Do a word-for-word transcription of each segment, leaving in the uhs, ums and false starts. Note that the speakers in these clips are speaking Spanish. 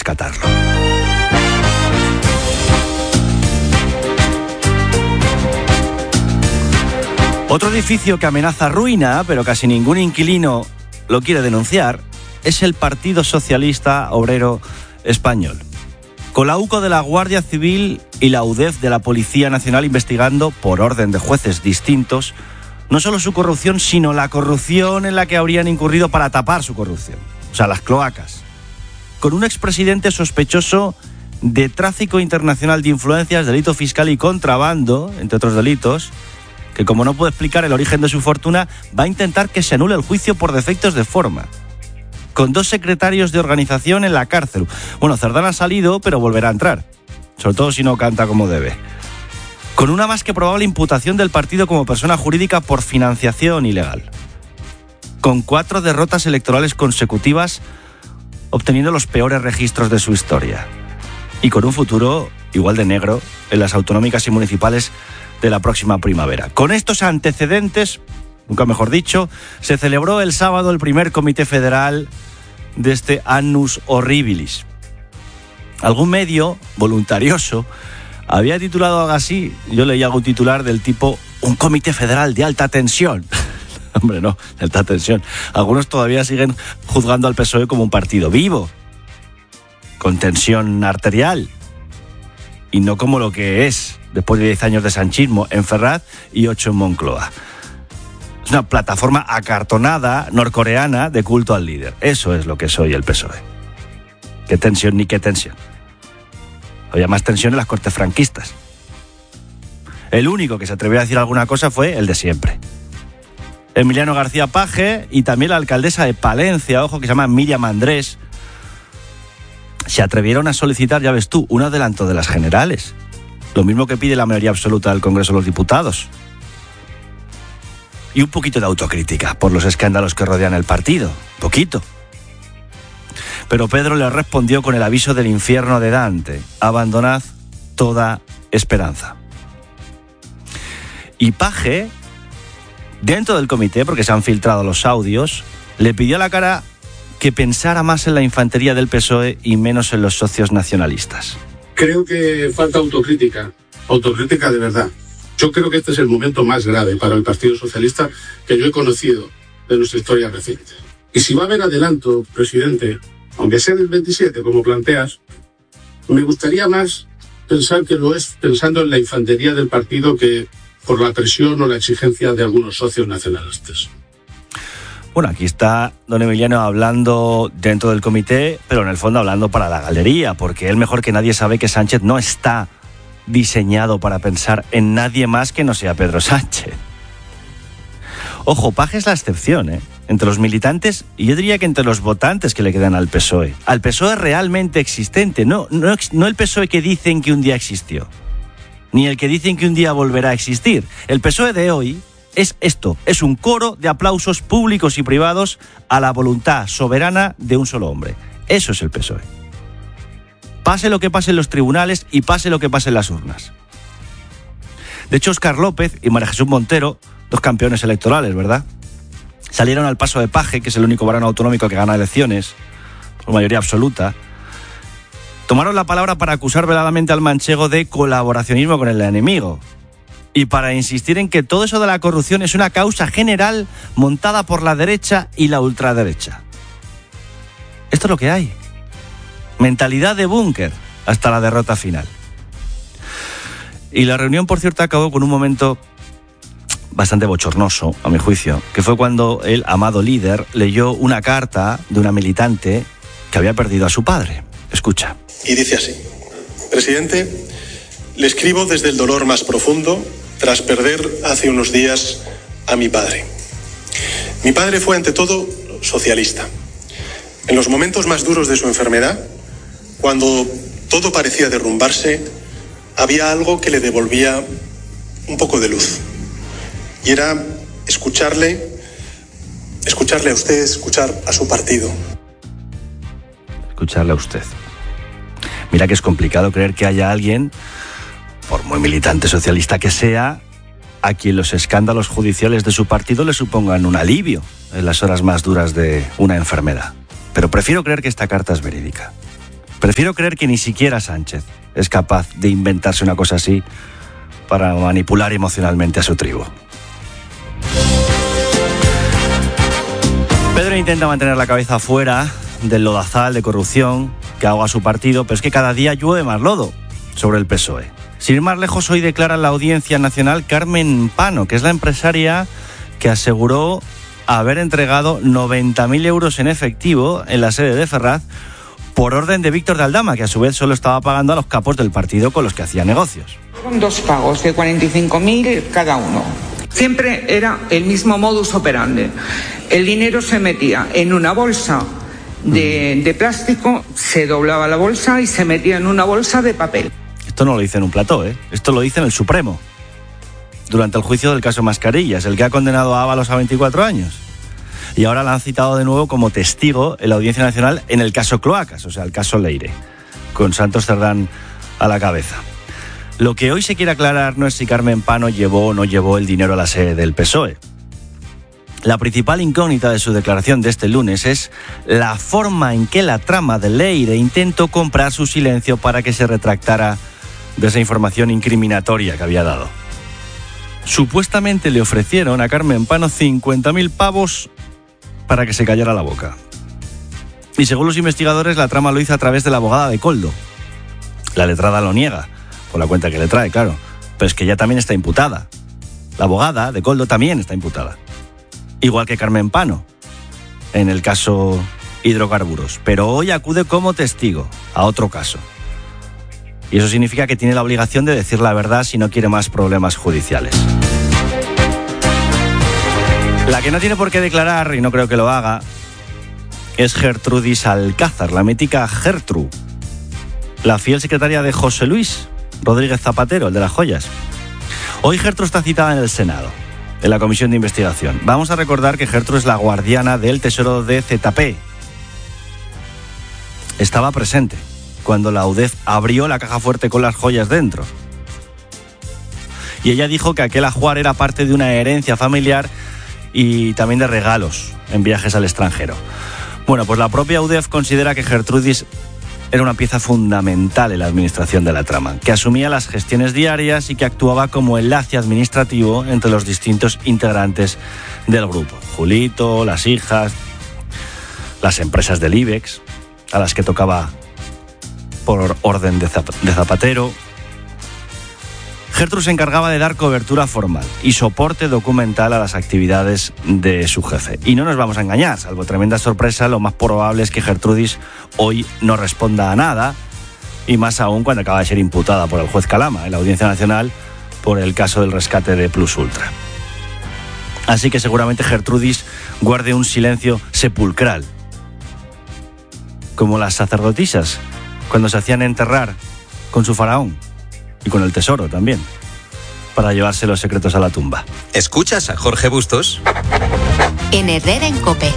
rescatarlo. Otro edificio que amenaza ruina, pero casi ningún inquilino lo quiere denunciar, es el Partido Socialista Obrero Español. Con la U C O de la Guardia Civil y la U D E F de la Policía Nacional investigando, por orden de jueces distintos, no solo su corrupción, sino la corrupción en la que habrían incurrido para tapar su corrupción. O sea, las cloacas. Con un expresidente sospechoso de tráfico internacional de influencias, delito fiscal y contrabando, entre otros delitos, que como no puede explicar el origen de su fortuna, va a intentar que se anule el juicio por defectos de forma. Con dos secretarios de organización en la cárcel. Bueno, Cerdán ha salido, pero volverá a entrar. Sobre todo si no canta como debe. Con una más que probable imputación del partido como persona jurídica por financiación ilegal. Con cuatro derrotas electorales consecutivas, obteniendo los peores registros de su historia. Y con un futuro igual de negro en las autonómicas y municipales de la próxima primavera. Con estos antecedentes, nunca mejor dicho, se celebró el sábado el primer comité federal de este Annus Horribilis. Algún medio voluntarioso había titulado algo así, yo leía algún titular del tipo un comité federal de alta tensión. Hombre, no, de alta tensión. Algunos todavía siguen juzgando al P S O E como un partido vivo, con tensión arterial, y no como lo que es, después de diez años de sanchismo en Ferraz y ocho en Moncloa. Es una plataforma acartonada norcoreana de culto al líder. Eso es lo que soy el P S O E. ¿Qué tensión ni qué tensión? Había más tensión en las cortes franquistas. El único que se atrevió a decir alguna cosa fue el de siempre. Emiliano García Paje y también la alcaldesa de Palencia, ojo, que se llama Miriam Andrés, se atrevieron a solicitar, ya ves tú, un adelanto de las generales. Lo mismo que pide la mayoría absoluta del Congreso de los Diputados. Y un poquito de autocrítica por los escándalos que rodean el partido. Poquito. Pero Pedro le respondió con el aviso del infierno de Dante. Abandonad toda esperanza. Y Paje, dentro del comité, porque se han filtrado los audios, le pidió a la cara que pensara más en la infantería del P S O E y menos en los socios nacionalistas. Creo que falta autocrítica, autocrítica de verdad. Yo creo que este es el momento más grave para el Partido Socialista que yo he conocido de nuestra historia reciente. Y si va a haber adelanto, presidente, aunque sea en el veintisiete, como planteas, me gustaría más pensar que lo es pensando en la infantería del partido que por la presión o la exigencia de algunos socios nacionalistas. Bueno, aquí está don Emiliano hablando dentro del comité, pero en el fondo hablando para la galería, porque él mejor que nadie sabe que Sánchez no está diseñado para pensar en nadie más que no sea Pedro Sánchez. Ojo, Paje es la excepción, ¿eh? Entre los militantes, y yo diría que entre los votantes que le quedan al P S O E. Al P S O E realmente existente, no, no, no el P S O E que dicen que un día existió, ni el que dicen que un día volverá a existir. El P S O E de hoy es esto, es un coro de aplausos públicos y privados a la voluntad soberana de un solo hombre. Eso es el P S O E. Pase lo que pase en los tribunales y pase lo que pase en las urnas. De hecho, Óscar López y María Jesús Montero, dos campeones electorales, ¿verdad?, salieron al paso de Paje, que es el único varón autonómico que gana elecciones, por mayoría absoluta. Tomaron la palabra para acusar veladamente al manchego de colaboracionismo con el enemigo y para insistir en que todo eso de la corrupción es una causa general montada por la derecha y la ultraderecha. Esto es lo que hay. Mentalidad de búnker hasta la derrota final. Y la reunión, por cierto, acabó con un momento bastante bochornoso, a mi juicio, que fue cuando el amado líder leyó una carta de una militante que había perdido a su padre. Escucha. Y dice así: Presidente, le escribo desde el dolor más profundo tras perder hace unos días a mi padre. Mi padre fue ante todo socialista. En los momentos más duros de su enfermedad, cuando todo parecía derrumbarse, había algo que le devolvía un poco de luz. Y era escucharle, escucharle a usted, escuchar a su partido. Escucharle a usted. Mira que es complicado creer que haya alguien, por muy militante socialista que sea, a quien los escándalos judiciales de su partido le supongan un alivio en las horas más duras de una enfermedad. Pero prefiero creer que esta carta es verídica. Prefiero creer que ni siquiera Sánchez es capaz de inventarse una cosa así para manipular emocionalmente a su tribu. Pedro intenta mantener la cabeza fuera del lodazal de corrupción que ahoga a su partido, pero es que cada día llueve más lodo sobre el P S O E. Sin ir más lejos, hoy declara en la Audiencia Nacional Carmen Pano, que es la empresaria que aseguró haber entregado noventa mil euros en efectivo en la sede de Ferraz por orden de Víctor de Aldama, que a su vez solo estaba pagando a los capos del partido con los que hacía negocios. Con dos pagos de cuarenta y cinco mil cada uno. Siempre era el mismo modus operandi. El dinero se metía en una bolsa de, de plástico, se doblaba la bolsa y se metía en una bolsa de papel. Esto no lo dice en un plató, ¿eh? Esto lo dice en el Supremo, durante el juicio del caso Mascarillas, el que ha condenado a Ábalos a veinticuatro años. Y ahora la han citado de nuevo como testigo en la Audiencia Nacional en el caso Cloacas, o sea, el caso Leire, con Santos Cerdán a la cabeza. Lo que hoy se quiere aclarar no es si Carmen Pano llevó o no llevó el dinero a la sede del P S O E. La principal incógnita de su declaración de este lunes es la forma en que la trama de Leire intentó comprar su silencio para que se retractara de esa información incriminatoria que había dado. Supuestamente le ofrecieron a Carmen Pano cincuenta mil pavos para que se callara la boca. Y según los investigadores, la trama lo hizo a través de la abogada de Koldo. La letrada lo niega, por la cuenta que le trae, claro. Pero es que ella también está imputada. La abogada de Koldo también está imputada. Igual que Carmen Pano, en el caso hidrocarburos. Pero hoy acude como testigo a otro caso. Y eso significa que tiene la obligación de decir la verdad si no quiere más problemas judiciales. La que no tiene por qué declarar, y no creo que lo haga, es Gertrudis Alcázar, la mítica Gertru, la fiel secretaria de José Luis Rodríguez Zapatero, el de las joyas. Hoy Gertru está citada en el Senado, en la comisión de investigación. Vamos a recordar que Gertru es la guardiana del tesoro de Z P. Estaba presente cuando la UDEF abrió la caja fuerte con las joyas dentro. Y ella dijo que aquel ajuar era parte de una herencia familiar y también de regalos en viajes al extranjero. Bueno, pues la propia UDEF considera que Gertrudis era una pieza fundamental en la administración de la trama, que asumía las gestiones diarias y que actuaba como enlace administrativo entre los distintos integrantes del grupo. Julito, las hijas, las empresas del IBEX, a las que tocaba por orden de Zapatero. Gertrude se encargaba de dar cobertura formal y soporte documental a las actividades de su jefe. Y no nos vamos a engañar, salvo tremenda sorpresa, lo más probable es que Gertrudis hoy no responda a nada, y más aún cuando acaba de ser imputada por el juez Calama en la Audiencia Nacional por el caso del rescate de Plus Ultra. Así que seguramente Gertrudis guarde un silencio sepulcral, como las sacerdotisas cuando se hacían enterrar con su faraón y con el tesoro también, para llevarse los secretos a la tumba. ¿Escuchas a Jorge Bustos? En Herrera en COPE.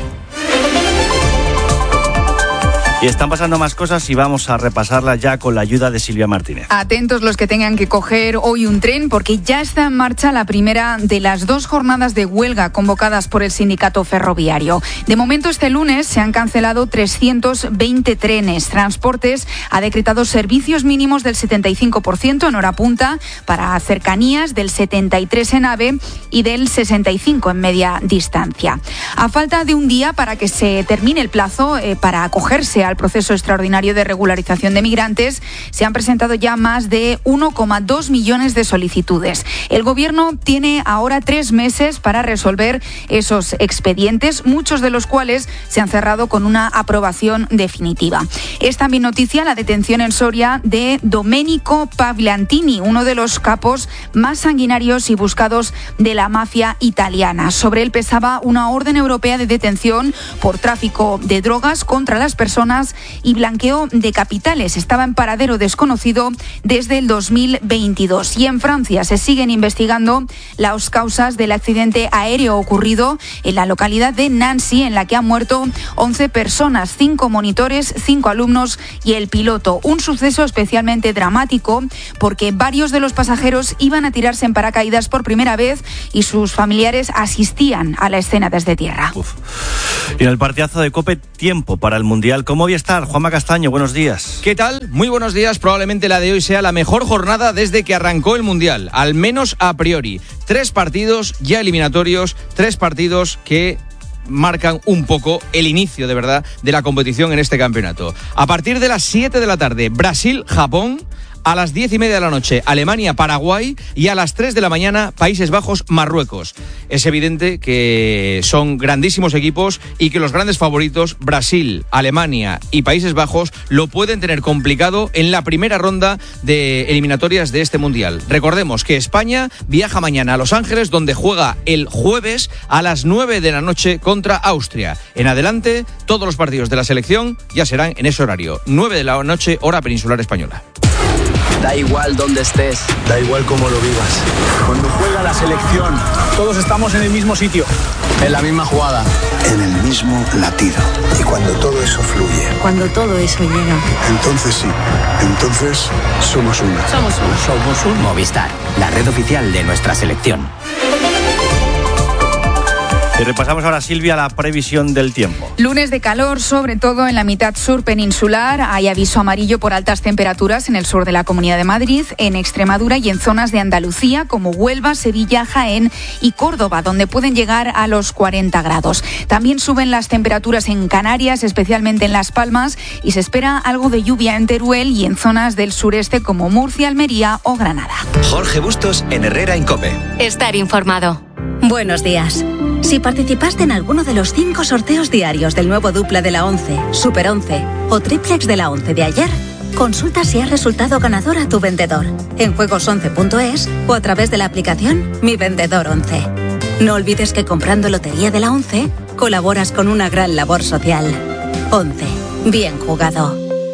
Y están pasando más cosas y vamos a repasarlas ya con la ayuda de Silvia Martínez. Atentos los que tengan que coger hoy un tren, porque ya está en marcha la primera de las dos jornadas de huelga convocadas por el sindicato ferroviario. De momento, este lunes se han cancelado trescientos veinte trenes. Transportes ha decretado servicios mínimos del setenta y cinco por ciento en hora punta, para cercanías del setenta y tres por ciento en AVE y del sesenta y cinco por ciento en media distancia. A falta de un día para que se termine el plazo eh, para acogerse a al proceso extraordinario de regularización de migrantes, se han presentado ya más de uno coma dos millones de solicitudes. El Gobierno tiene ahora tres meses para resolver esos expedientes, muchos de los cuales se han cerrado con una aprobación definitiva. Es también noticia la detención en Soria de Domenico Pagliantini, uno de los capos más sanguinarios y buscados de la mafia italiana. Sobre él pesaba una orden europea de detención por tráfico de drogas contra las personas y blanqueo de capitales. Estaba en paradero desconocido desde el dos mil veintidós. Y en Francia se siguen investigando las causas del accidente aéreo ocurrido en la localidad de Nancy, en la que han muerto once personas, cinco monitores, cinco alumnos y el piloto. Un suceso especialmente dramático porque varios de los pasajeros iban a tirarse en paracaídas por primera vez y sus familiares asistían a la escena desde tierra. Uf. Y en el partidazo de COPE, tiempo para el Mundial. ¿Cómo Movistar. Juanma Castaño, buenos días. ¿Qué tal? Muy buenos días. Probablemente la de hoy sea la mejor jornada desde que arrancó el Mundial, al menos a priori. Tres partidos ya eliminatorios, tres partidos que marcan un poco el inicio de verdad de la competición en este campeonato. A partir de las siete de la tarde, Brasil-Japón. A las diez y media de la noche, Alemania-Paraguay, y a las tres de la mañana, Países Bajos-Marruecos. Es evidente que son grandísimos equipos y que los grandes favoritos, Brasil, Alemania y Países Bajos, lo pueden tener complicado en la primera ronda de eliminatorias de este Mundial. Recordemos que España viaja mañana a Los Ángeles, donde juega el jueves a las nueve de la noche contra Austria. En adelante, todos los partidos de la selección ya serán en ese horario, nueve de la noche, hora peninsular española. Da igual dónde estés, da igual cómo lo vivas. Cuando juega la selección, todos estamos en el mismo sitio, en la misma jugada, en el mismo latido. Y cuando todo eso fluye, cuando todo eso llega, entonces sí, entonces somos uno. Somos uno. Somos un Movistar, la red oficial de nuestra selección. Y repasamos ahora, Silvia, la previsión del tiempo. Lunes de calor, sobre todo en la mitad sur peninsular. Hay aviso amarillo por altas temperaturas en el sur de la Comunidad de Madrid, en Extremadura y en zonas de Andalucía como Huelva, Sevilla, Jaén y Córdoba, donde pueden llegar a los cuarenta grados. También suben las temperaturas en Canarias, especialmente en Las Palmas, y se espera algo de lluvia en Teruel y en zonas del sureste como Murcia, Almería o Granada. Jorge Bustos en Herrera en COPE. Estar informado. Buenos días. Si participaste en alguno de los cinco sorteos diarios del nuevo Dupla de la once, Super once o Triplex de la once de ayer, consulta si has resultado ganador a tu vendedor en juegos once punto es o a través de la aplicación Mi Vendedor once. No olvides que comprando Lotería de la once colaboras con una gran labor social. once. Bien jugado.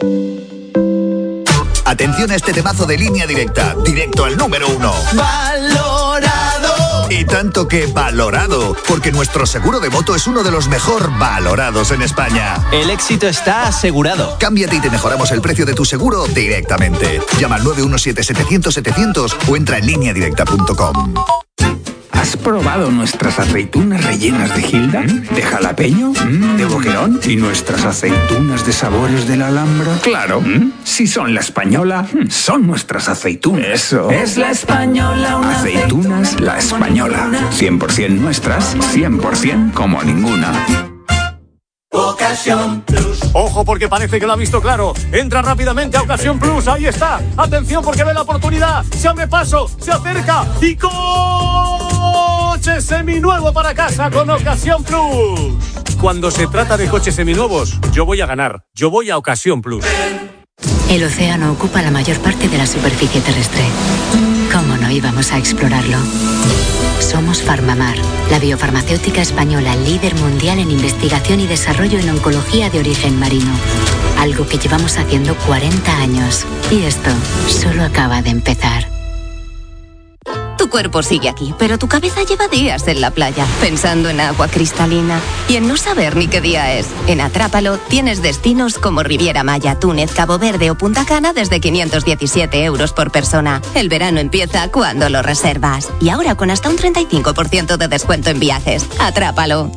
Atención a este temazo de Línea Directa, directo al número uno. ¡Valorado! Y tanto que valorado, porque nuestro seguro de moto es uno de los mejor valorados en España. El éxito está asegurado. Cámbiate y te mejoramos el precio de tu seguro directamente. Llama al nueve uno siete, setecientos, setecientos o entra en línea directa punto com. ¿Has probado nuestras aceitunas rellenas de Gilda? ¿De jalapeño? ¿Mm? ¿De boquerón? ¿Y nuestras aceitunas de sabores de la Alhambra? Claro, ¿Mm? Si son la española, son nuestras aceitunas. Eso. Es la española, una aceitunas aceituna, la española. cien por ciento nuestras, cien por ciento como ninguna. Ocasión Plus. Ojo, porque parece que lo ha visto claro. Entra rápidamente a Ocasión Plus. Ahí está. Atención, porque ve la oportunidad. Se abre paso, se acerca y coche seminuevo para casa con Ocasión Plus. Cuando se trata de coches seminuevos, yo voy a ganar. Yo voy a Ocasión Plus. El océano ocupa la mayor parte de la superficie terrestre. ¿Cómo no íbamos a explorarlo? Somos Farmamar, la biofarmacéutica española líder mundial en investigación y desarrollo en oncología de origen marino. Algo que llevamos haciendo cuarenta años. Y esto solo acaba de empezar. Tu cuerpo sigue aquí, pero tu cabeza lleva días en la playa, pensando en agua cristalina y en no saber ni qué día es. En Atrápalo tienes destinos como Riviera Maya, Túnez, Cabo Verde o Punta Cana desde quinientos diecisiete euros por persona. El verano empieza cuando lo reservas. Y ahora con hasta un treinta y cinco por ciento de descuento en viajes. Atrápalo.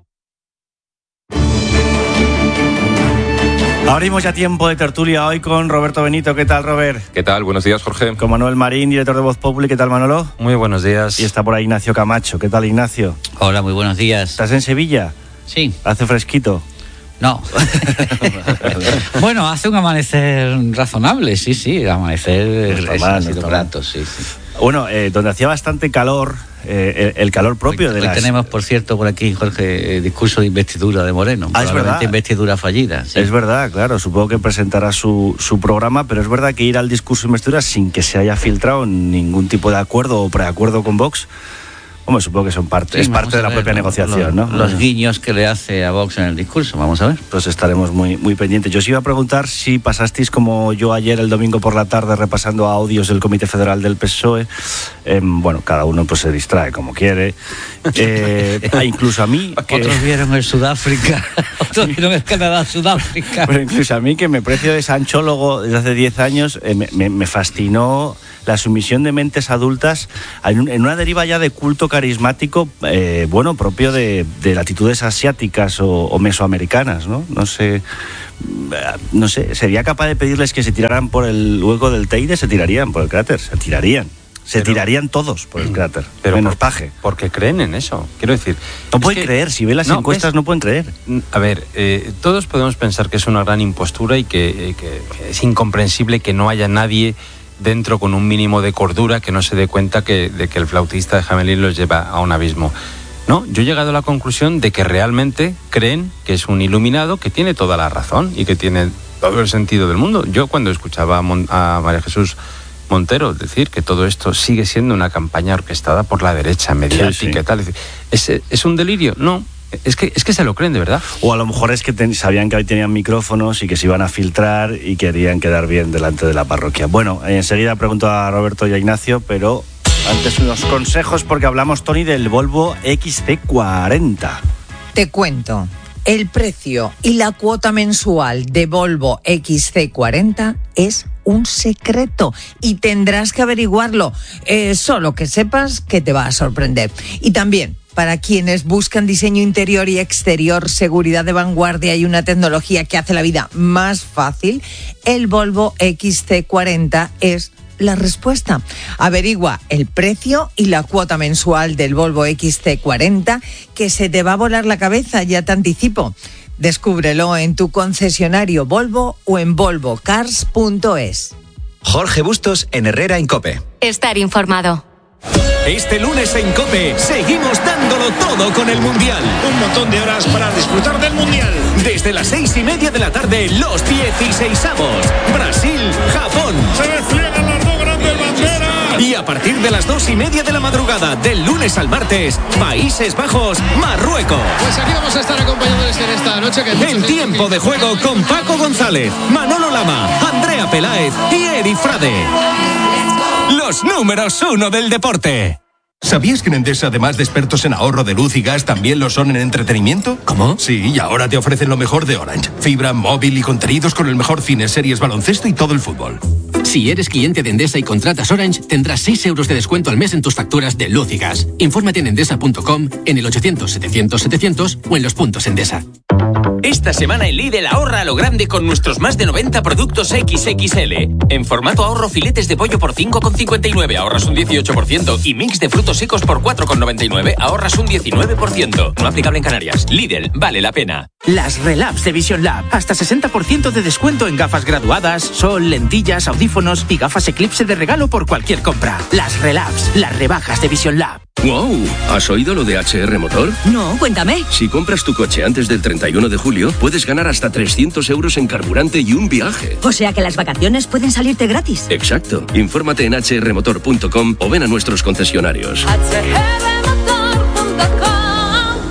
Abrimos ya tiempo de tertulia hoy con Roberto Benito. ¿Qué tal, Robert? ¿Qué tal? Buenos días, Jorge. Con Manuel Marín, director de Voz Populi. ¿Qué tal, Manolo? Muy buenos días. Y está por ahí Ignacio Camacho. ¿Qué tal, Ignacio? Hola, muy buenos días. ¿Estás en Sevilla? Sí. ¿Hace fresquito? No. Bueno, hace un amanecer razonable, sí, sí. El amanecer no está mal, ha sido no grato, sí, sí. Bueno, eh, donde hacía bastante calor, eh, el, el calor propio hoy, de hoy las... tenemos, por cierto, por aquí, Jorge, eh, discurso de investidura de Moreno. Ah, es verdad. Investidura fallida. Sí. Es verdad, claro. Supongo que presentará su, su programa, pero es verdad que ir al discurso de investidura sin que se haya filtrado ningún tipo de acuerdo o preacuerdo con Vox... Hombre, supongo que son parte, sí, es parte de la ver, propia ¿no? negociación, los, ¿no? Los guiños que le hace a Vox en el discurso, vamos a ver. Pues estaremos muy, muy pendientes. Yo os iba a preguntar si pasasteis como yo ayer el domingo por la tarde repasando audios del Comité Federal del P S O E. Eh, bueno, cada uno pues se distrae como quiere. Eh, incluso a mí... Que... Otros vieron el Sudáfrica, otros vieron el Canadá-Sudáfrica. Pero incluso a mí, que me precio de sanchólogo desde hace diez años, eh, me, me, me fascinó la sumisión de mentes adultas en, un, en una deriva ya de culto carismático, eh, bueno, propio de, de latitudes asiáticas o, o mesoamericanas, ¿no? No sé, no sé, ¿sería capaz de pedirles que se tiraran por el hueco del Teide? Se tirarían por el cráter, se tirarían. Se pero, tirarían todos por el cráter, pero menos por, Paje. Porque creen en eso, quiero decir. No pueden que, creer, si ven las no, encuestas es, no pueden creer. A ver, eh, todos podemos pensar que es una gran impostura y que, eh, que, que es incomprensible que no haya nadie dentro con un mínimo de cordura que no se dé cuenta que, de que el flautista de Hamelin los lleva a un abismo. No, yo he llegado a la conclusión de que realmente creen que es un iluminado que tiene toda la razón y que tiene todo el sentido del mundo. Yo cuando escuchaba a, Mon- a María Jesús Montero decir que todo esto sigue siendo una campaña orquestada por la derecha, mediática sí, sí. y tal. ¿Es, ¿Es un delirio? No. Es que, es que se lo creen de verdad. O a lo mejor es que ten, sabían que hoy tenían micrófonos y que se iban a filtrar y querían quedar bien delante de la parroquia. Bueno, enseguida pregunto a Roberto y a Ignacio, pero antes unos consejos porque hablamos, Tony, del Volvo X C cuarenta. Te cuento. El precio y la cuota mensual de Volvo X C cuarenta es un secreto y tendrás que averiguarlo. Eh, solo que sepas que te va a sorprender. Y también, para quienes buscan diseño interior y exterior, seguridad de vanguardia y una tecnología que hace la vida más fácil, el Volvo X C cuarenta es la respuesta. Averigua el precio y la cuota mensual del Volvo X C cuarenta, que se te va a volar la cabeza, ya te anticipo. Descúbrelo en tu concesionario Volvo o en volvo cars punto es. Jorge Bustos en Herrera en COPE. Estar informado. Este lunes en COPE seguimos dándolo todo con el Mundial. Un montón de horas para disfrutar del Mundial. Desde las seis y media de la tarde, los dieciseisavos. Brasil, Japón. Se despliegan las dos grandes banderas. Y a partir de las dos y media de la madrugada, del lunes al martes, Países Bajos, Marruecos. Pues aquí vamos a estar acompañándoles en esta noche. Que en tiempo de juego con Paco González, Manolo Lama, Andrea Peláez y Eri Frade. Los números uno del deporte. ¿Sabías que en Endesa, además de expertos en ahorro de luz y gas, también lo son en entretenimiento? ¿Cómo? Sí, y ahora te ofrecen lo mejor de Orange. Fibra, móvil y contenidos con el mejor cine, series, baloncesto y todo el fútbol. Si eres cliente de Endesa y contratas Orange, tendrás seis euros de descuento al mes en tus facturas de luz y gas. Infórmate en endesa punto com, en el ochocientos setecientos setecientos o en los puntos Endesa. Esta semana en Lidl ahorra a lo grande con nuestros más de noventa productos equis equis ele. En formato ahorro, filetes de pollo por cinco con cincuenta y nueve, ahorras un dieciocho por ciento, y mix de frutos secos por cuatro con noventa y nueve, ahorras un diecinueve por ciento. No aplicable en Canarias. Lidl, vale la pena. Las Relabs de Vision Lab. Hasta sesenta por ciento de descuento en gafas graduadas, sol, lentillas, audífonos y gafas Eclipse de regalo por cualquier compra. Las Relabs, las rebajas de Vision Lab. ¡Wow! ¿Has oído lo de hache erre Motor? No, cuéntame. Si compras tu coche antes del treinta y uno de julio, puedes ganar hasta trescientos euros en carburante y un viaje. O sea que las vacaciones pueden salirte gratis. Exacto. Infórmate en hache erre motor punto com o ven a nuestros concesionarios. hache erre motor punto com.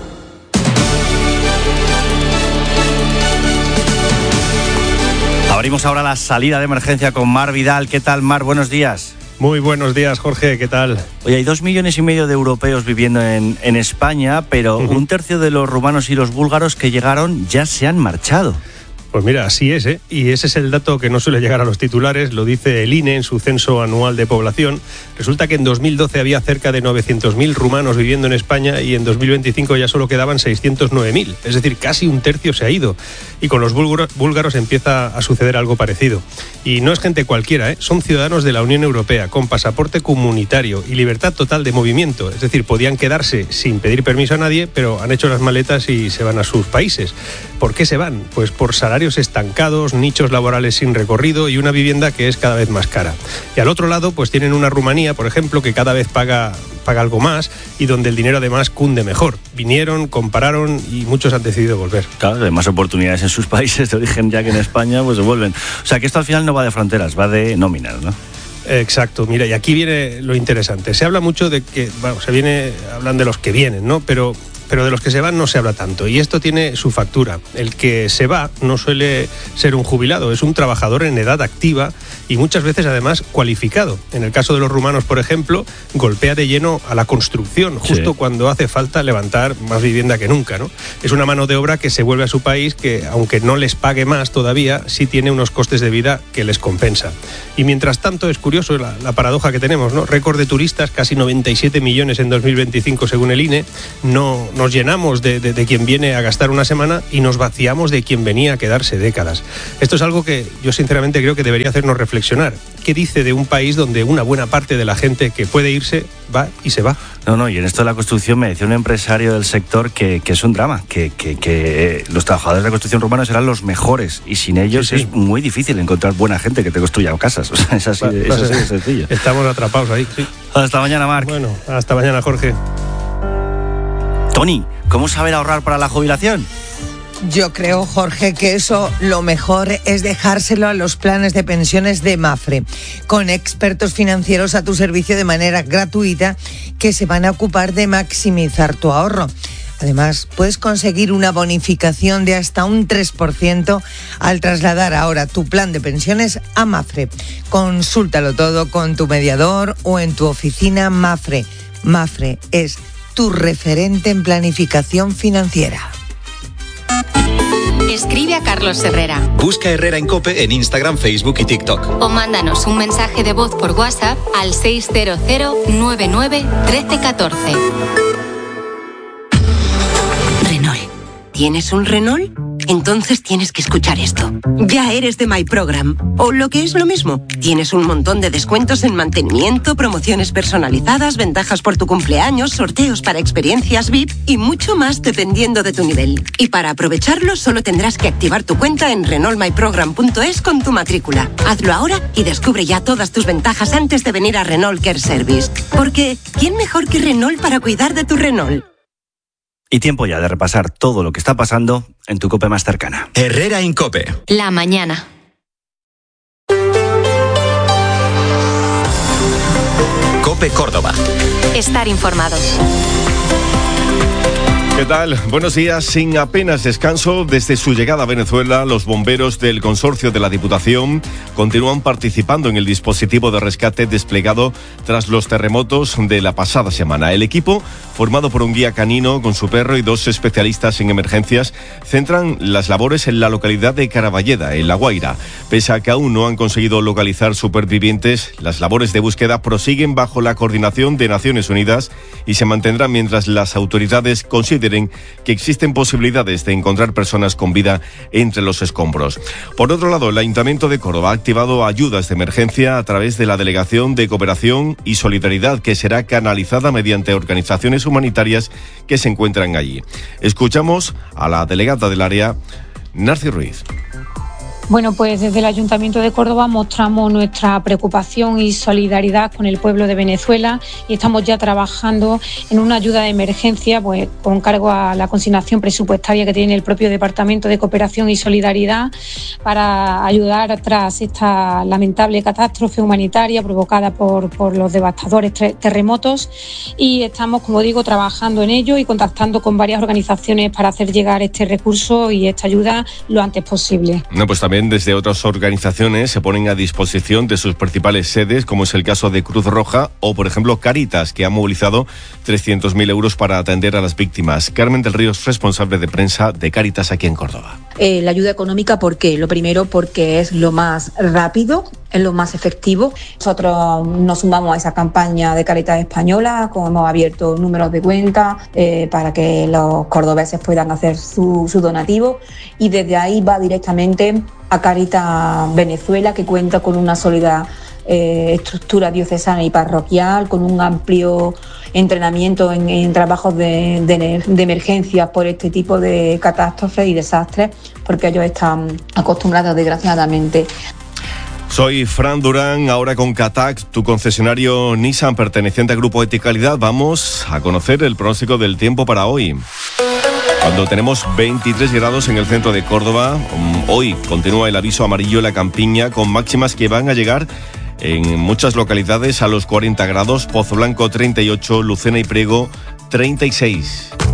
Abrimos ahora la salida de emergencia con Mar Vidal. ¿Qué tal, Mar? Buenos días. Muy buenos días, Jorge, ¿qué tal? Oye, hay dos millones y medio de europeos viviendo en, en España, pero uh-huh. un tercio de los rumanos y los búlgaros que llegaron ya se han marchado. Pues mira, así es, ¿eh? Y ese es el dato que no suele llegar a los titulares, lo dice el I N E en su censo anual de población. Resulta que en dos mil doce había cerca de novecientos mil rumanos viviendo en España y en dos mil veinticinco ya solo quedaban seiscientos nueve mil, es decir, casi un tercio se ha ido. Y con los búlgaros, búlgaros empieza a suceder algo parecido. Y no es gente cualquiera, ¿eh? Son ciudadanos de la Unión Europea con pasaporte comunitario y libertad total de movimiento, es decir, podían quedarse sin pedir permiso a nadie, pero han hecho las maletas y se van a sus países. ¿Por qué se van? Pues por salarios estancados, nichos laborales sin recorrido y una vivienda que es cada vez más cara. Y al otro lado, pues tienen una Rumanía, por ejemplo, que cada vez paga, paga algo más y donde el dinero además cunde mejor. Vinieron, compararon y muchos han decidido volver. Claro, hay más oportunidades en sus países de origen ya que en España, pues se vuelven. O sea que esto al final no va de fronteras, va de nóminas, ¿no? Exacto, mira, y aquí viene lo interesante. Se habla mucho de que, bueno, se viene, hablan de los que vienen, ¿no? Pero pero de los que se van no se habla tanto. Y esto tiene su factura. El que se va no suele ser un jubilado, es un trabajador en edad activa y muchas veces además cualificado. En el caso de los rumanos, por ejemplo, golpea de lleno a la construcción, justo sí. cuando hace falta levantar más vivienda que nunca, ¿no? Es una mano de obra que se vuelve a su país que, aunque no les pague más todavía, sí tiene unos costes de vida que les compensa. Y mientras tanto, es curioso la, la paradoja que tenemos, ¿no? Récord de turistas, casi noventa y siete millones en dos mil veinticinco según el I N E. No nos llenamos de, de, de quien viene a gastar una semana y nos vaciamos de quien venía a quedarse décadas. Esto es algo que yo sinceramente creo que debería hacernos reflexionar. ¿Qué dice de un país donde una buena parte de la gente que puede irse va y se va? No, no, y en esto de la construcción me decía un empresario del sector que, que es un drama, que, que, que los trabajadores de la construcción rumanos serán los mejores y sin ellos sí, sí. es muy difícil encontrar buena gente que te construya casas. O sea, es así, de, es así de sencillo. Estamos atrapados ahí, sí. Hasta mañana, Marc. Bueno, hasta mañana, Jorge. Tony, ¿cómo saber ahorrar para la jubilación? Yo creo, Jorge, que eso lo mejor es dejárselo a los planes de pensiones de Mapfre, con expertos financieros a tu servicio de manera gratuita que se van a ocupar de maximizar tu ahorro. Además, puedes conseguir una bonificación de hasta un tres por ciento al trasladar ahora tu plan de pensiones a Mapfre. Consúltalo todo con tu mediador o en tu oficina Mapfre. Mapfre es tu referente en planificación financiera. Escribe a Carlos Herrera. Busca Herrera en COPE en Instagram, Facebook y TikTok. O mándanos un mensaje de voz por WhatsApp al seis cero cero nueve nueve uno tres uno cuatro. Renault. ¿Tienes un Renault? Entonces tienes que escuchar esto. Ya eres de My Program. O lo que es lo mismo, tienes un montón de descuentos en mantenimiento, promociones personalizadas, ventajas por tu cumpleaños, sorteos para experiencias V I P y mucho más dependiendo de tu nivel. Y para aprovecharlo solo tendrás que activar tu cuenta en renault my program punto es con tu matrícula. Hazlo ahora y descubre ya todas tus ventajas antes de venir a Renault Care Service. Porque ¿quién mejor que Renault para cuidar de tu Renault? Y tiempo ya de repasar todo lo que está pasando en tu COPE más cercana. Herrera en COPE. La mañana. COPE Córdoba. Estar informado. ¿Qué tal? Buenos días. Sin apenas descanso, desde su llegada a Venezuela, los bomberos del consorcio de la Diputación continúan participando en el dispositivo de rescate desplegado tras los terremotos de la pasada semana. El equipo, formado por un guía canino con su perro y dos especialistas en emergencias, centran las labores en la localidad de Caraballeda, en La Guaira. Pese a que aún no han conseguido localizar supervivientes, las labores de búsqueda prosiguen bajo la coordinación de Naciones Unidas y se mantendrán mientras las autoridades consideren que existen posibilidades de encontrar personas con vida entre los escombros. Por otro lado, el Ayuntamiento de Córdoba ha activado ayudas de emergencia a través de la Delegación de Cooperación y Solidaridad, que será canalizada mediante organizaciones humanitarias que se encuentran allí. Escuchamos a la delegada del área, Narci Ruiz. Bueno, pues desde el Ayuntamiento de Córdoba mostramos nuestra preocupación y solidaridad con el pueblo de Venezuela y estamos ya trabajando en una ayuda de emergencia, pues con cargo a la consignación presupuestaria que tiene el propio Departamento de Cooperación y Solidaridad para ayudar tras esta lamentable catástrofe humanitaria provocada por, por los devastadores terremotos, y estamos, como digo, trabajando en ello y contactando con varias organizaciones para hacer llegar este recurso y esta ayuda lo antes posible. No, pues también desde otras organizaciones se ponen a disposición de sus principales sedes, como es el caso de Cruz Roja o, por ejemplo, Cáritas, que ha movilizado trescientos mil euros para atender a las víctimas. Carmen del Río es responsable de prensa de Cáritas aquí en Córdoba. Eh, la ayuda económica, ¿por qué? Lo primero, porque es lo más rápido, es lo más efectivo. Nosotros nos sumamos a esa campaña de Cáritas Española, como hemos abierto números de cuenta eh, para que los cordobeses puedan hacer su, su donativo, y desde ahí va directamente a Cáritas Venezuela, que cuenta con una sólida eh, estructura diocesana y parroquial, con un amplio entrenamiento en, en trabajos de, de, de emergencia por este tipo de catástrofes y desastres, porque ellos están acostumbrados, desgraciadamente. Soy Fran Durán, ahora con Catac, tu concesionario Nissan perteneciente al Grupo Eticalidad. Vamos a conocer el pronóstico del tiempo para hoy. Cuando tenemos veintitrés grados en el centro de Córdoba, hoy continúa el aviso amarillo en la campiña, con máximas que van a llegar en muchas localidades a los cuarenta grados, Pozo Blanco treinta y ocho, Lucena y Priego treinta y seis.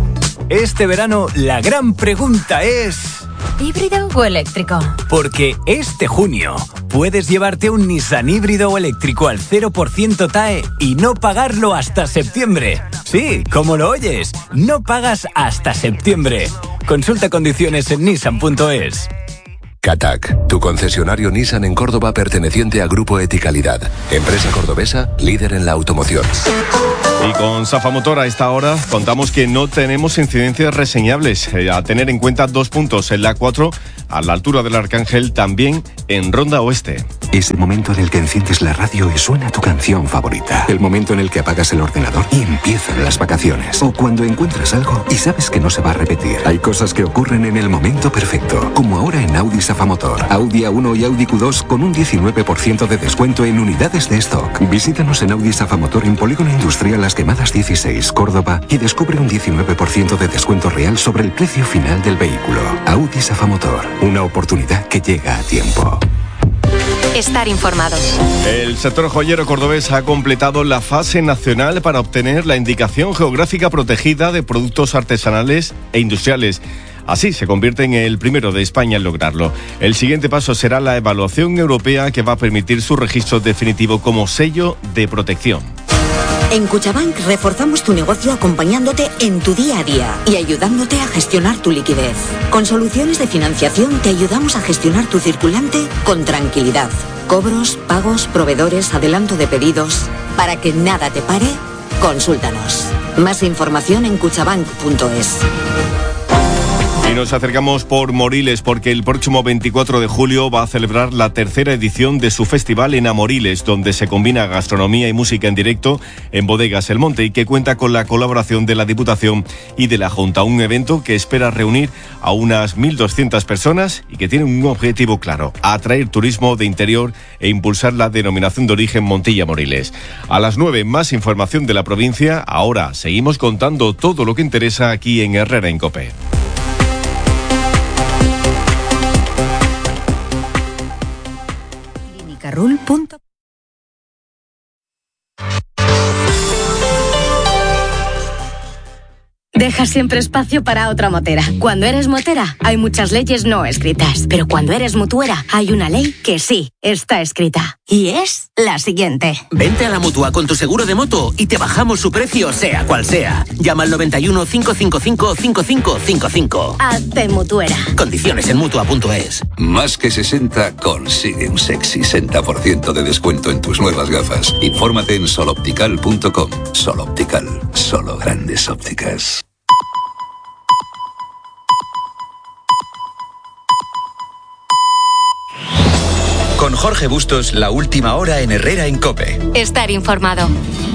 Este verano la gran pregunta es... ¿híbrido o eléctrico? Porque este junio puedes llevarte un Nissan híbrido o eléctrico al cero por ciento T A E y no pagarlo hasta septiembre. Sí, como lo oyes, no pagas hasta septiembre. Consulta condiciones en nissan punto es. Catac, tu concesionario Nissan en Córdoba perteneciente a Grupo Eticalidad, empresa cordobesa líder en la automoción. Y con Safa Motor a esta hora contamos que no tenemos incidencias reseñables. Eh, a tener en cuenta dos puntos en la A cuatro, a la altura del Arcángel, también en Ronda Oeste. Ese momento en el que enciendes la radio y suena tu canción favorita. El momento en el que apagas el ordenador y empiezan las vacaciones. O cuando encuentras algo y sabes que no se va a repetir. Hay cosas que ocurren en el momento perfecto. Como ahora en Audi Safa Motor. Audi A uno y Audi Q dos con un diecinueve por ciento de descuento en unidades de stock. Visítanos en Audi Safa Motor en Polígono Industrial Las Quemadas dieciséis, Córdoba, y descubre un diecinueve por ciento de descuento real sobre el precio final del vehículo. Audi Safa Motor. Una oportunidad que llega a tiempo. Estar informado. El sector joyero cordobés ha completado la fase nacional para obtener la indicación geográfica protegida de productos artesanales e industriales. Así se convierte en el primero de España en lograrlo. El siguiente paso será la evaluación europea que va a permitir su registro definitivo como sello de protección. En Cuchabank reforzamos tu negocio acompañándote en tu día a día y ayudándote a gestionar tu liquidez. Con soluciones de financiación te ayudamos a gestionar tu circulante con tranquilidad. Cobros, pagos, proveedores, adelanto de pedidos. Para que nada te pare, consúltanos. Más información en cuchabank punto es. Y nos acercamos por Moriles porque el próximo veinticuatro de julio va a celebrar la tercera edición de su festival en Amoriles, donde se combina gastronomía y música en directo en Bodegas El Monte y que cuenta con la colaboración de la Diputación y de la Junta. Un evento que espera reunir a unas mil doscientas personas y que tiene un objetivo claro: atraer turismo de interior e impulsar la denominación de origen Montilla Moriles. A las nueve, más información de la provincia. Ahora seguimos contando todo lo que interesa aquí en Herrera en COPE. Rul punto Deja siempre espacio para otra motera. Cuando eres motera, hay muchas leyes no escritas. Pero cuando eres mutuera, hay una ley que sí está escrita. Y es la siguiente. Vente a la Mutua con tu seguro de moto y te bajamos su precio, sea cual sea. Llama al noventa y uno, cinco cinco cinco, cinco cinco cinco cinco. Hazte mutuera. Condiciones en mutua punto es. Más que sesenta consigue un sexy sesenta por ciento de descuento en tus nuevas gafas. Infórmate en soloptical punto com. Soloptical, solo grandes ópticas. Con Jorge Bustos, la última hora en Herrera en COPE. Estar informado.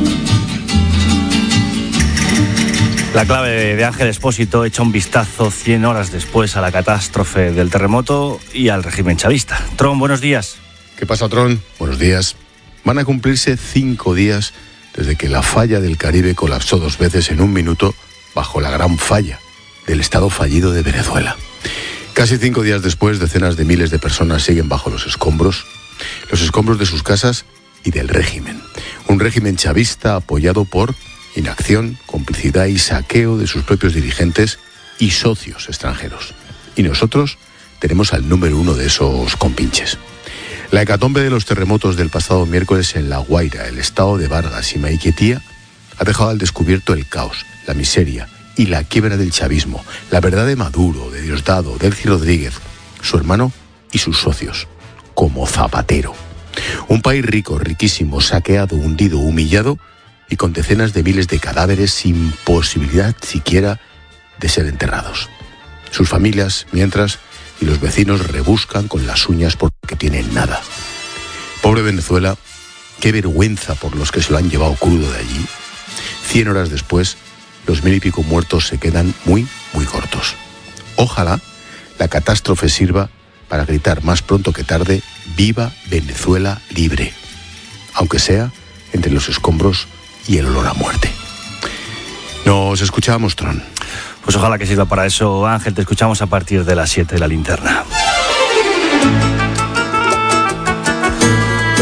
La clave de Ángel Expósito echa un vistazo cien horas después a la catástrofe del terremoto y al régimen chavista. Tron, buenos días. ¿Qué pasa, Tron? Buenos días. Van a cumplirse cinco días desde que la falla del Caribe colapsó dos veces en un minuto bajo la gran falla del Estado fallido de Venezuela. Casi cinco días después, decenas de miles de personas siguen bajo los escombros, los escombros de sus casas y del régimen. Un régimen chavista apoyado por inacción, complicidad y saqueo de sus propios dirigentes y socios extranjeros. Y nosotros tenemos al número uno de esos compinches. La hecatombe de los terremotos del pasado miércoles en La Guaira, el estado de Vargas y Maiquetía, ha dejado al descubierto el caos, la miseria y la quiebra del chavismo, la verdad de Maduro, de Diosdado, Delcy Rodríguez, su hermano y sus socios, como Zapatero. Un país rico, riquísimo, saqueado, hundido, humillado y con decenas de miles de cadáveres sin posibilidad siquiera de ser enterrados. Sus familias, mientras, y los vecinos rebuscan con las uñas porque tienen nada. Pobre Venezuela, qué vergüenza por los que se lo han llevado crudo de allí. Cien horas después, los mil y pico muertos se quedan muy, muy cortos. Ojalá la catástrofe sirva para gritar más pronto que tarde: ¡Viva Venezuela libre! Aunque sea entre los escombros y el olor a muerte. Nos escuchamos, Tron. Pues ojalá que sirva para eso, Ángel. Te escuchamos a partir de las siete de la linterna.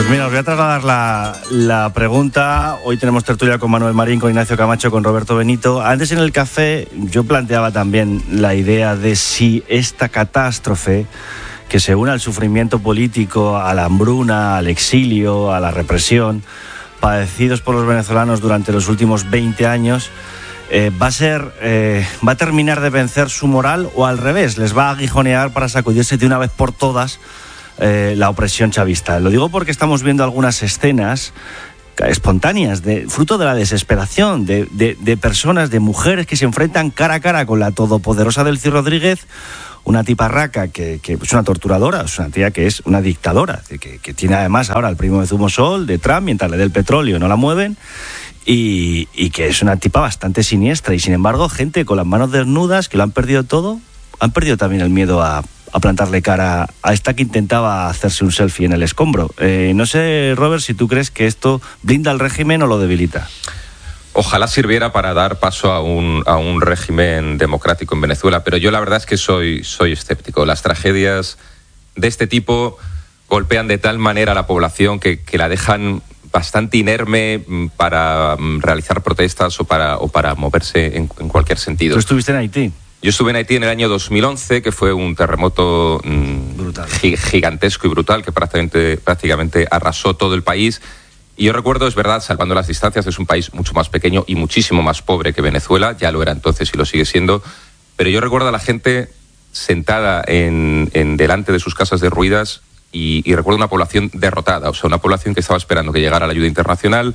Pues mira, os voy a trasladar la, la pregunta. Hoy tenemos tertulia con Manuel Marín, con Ignacio Camacho, con Roberto Benito. Antes en el café yo planteaba también la idea de si esta catástrofe, que se une al sufrimiento político, a la hambruna, al exilio, a la represión, padecidos por los venezolanos durante los últimos veinte años, eh, va a ser, eh, va a terminar de vencer su moral, o al revés, les va a aguijonear para sacudirse de una vez por todas eh, la opresión chavista. Lo digo porque estamos viendo algunas escenas espontáneas, de, fruto de la desesperación de, de, de personas, de mujeres que se enfrentan cara a cara con la todopoderosa Delcy Rodríguez, una tiparraca que, que es una torturadora, es una tía que es una dictadora, que, que tiene además ahora el primo de Zumosol, de Trump, mientras le dé el petróleo no la mueven, y, y que es una tipa bastante siniestra. Y sin embargo, gente con las manos desnudas, que lo han perdido todo, han perdido también el miedo a, a plantarle cara a esta que intentaba hacerse un selfie en el escombro. Eh, no sé, Robert, si tú crees que esto blinda al régimen o lo debilita. Ojalá sirviera para dar paso a un, a un régimen democrático en Venezuela, pero yo la verdad es que soy, soy escéptico. Las tragedias de este tipo golpean de tal manera a la población que, que la dejan bastante inerme para realizar protestas o para, o para moverse en, en cualquier sentido. ¿Tú estuviste en Haití? Yo estuve en Haití en el año dos mil once, que fue un terremoto mmm, gigantesco y brutal que prácticamente, prácticamente arrasó todo el país. Y yo recuerdo, es verdad, salvando las distancias, es un país mucho más pequeño y muchísimo más pobre que Venezuela, ya lo era entonces y lo sigue siendo, pero yo recuerdo a la gente sentada en, en delante de sus casas derruidas y, y recuerdo una población derrotada, o sea, una población que estaba esperando que llegara la ayuda internacional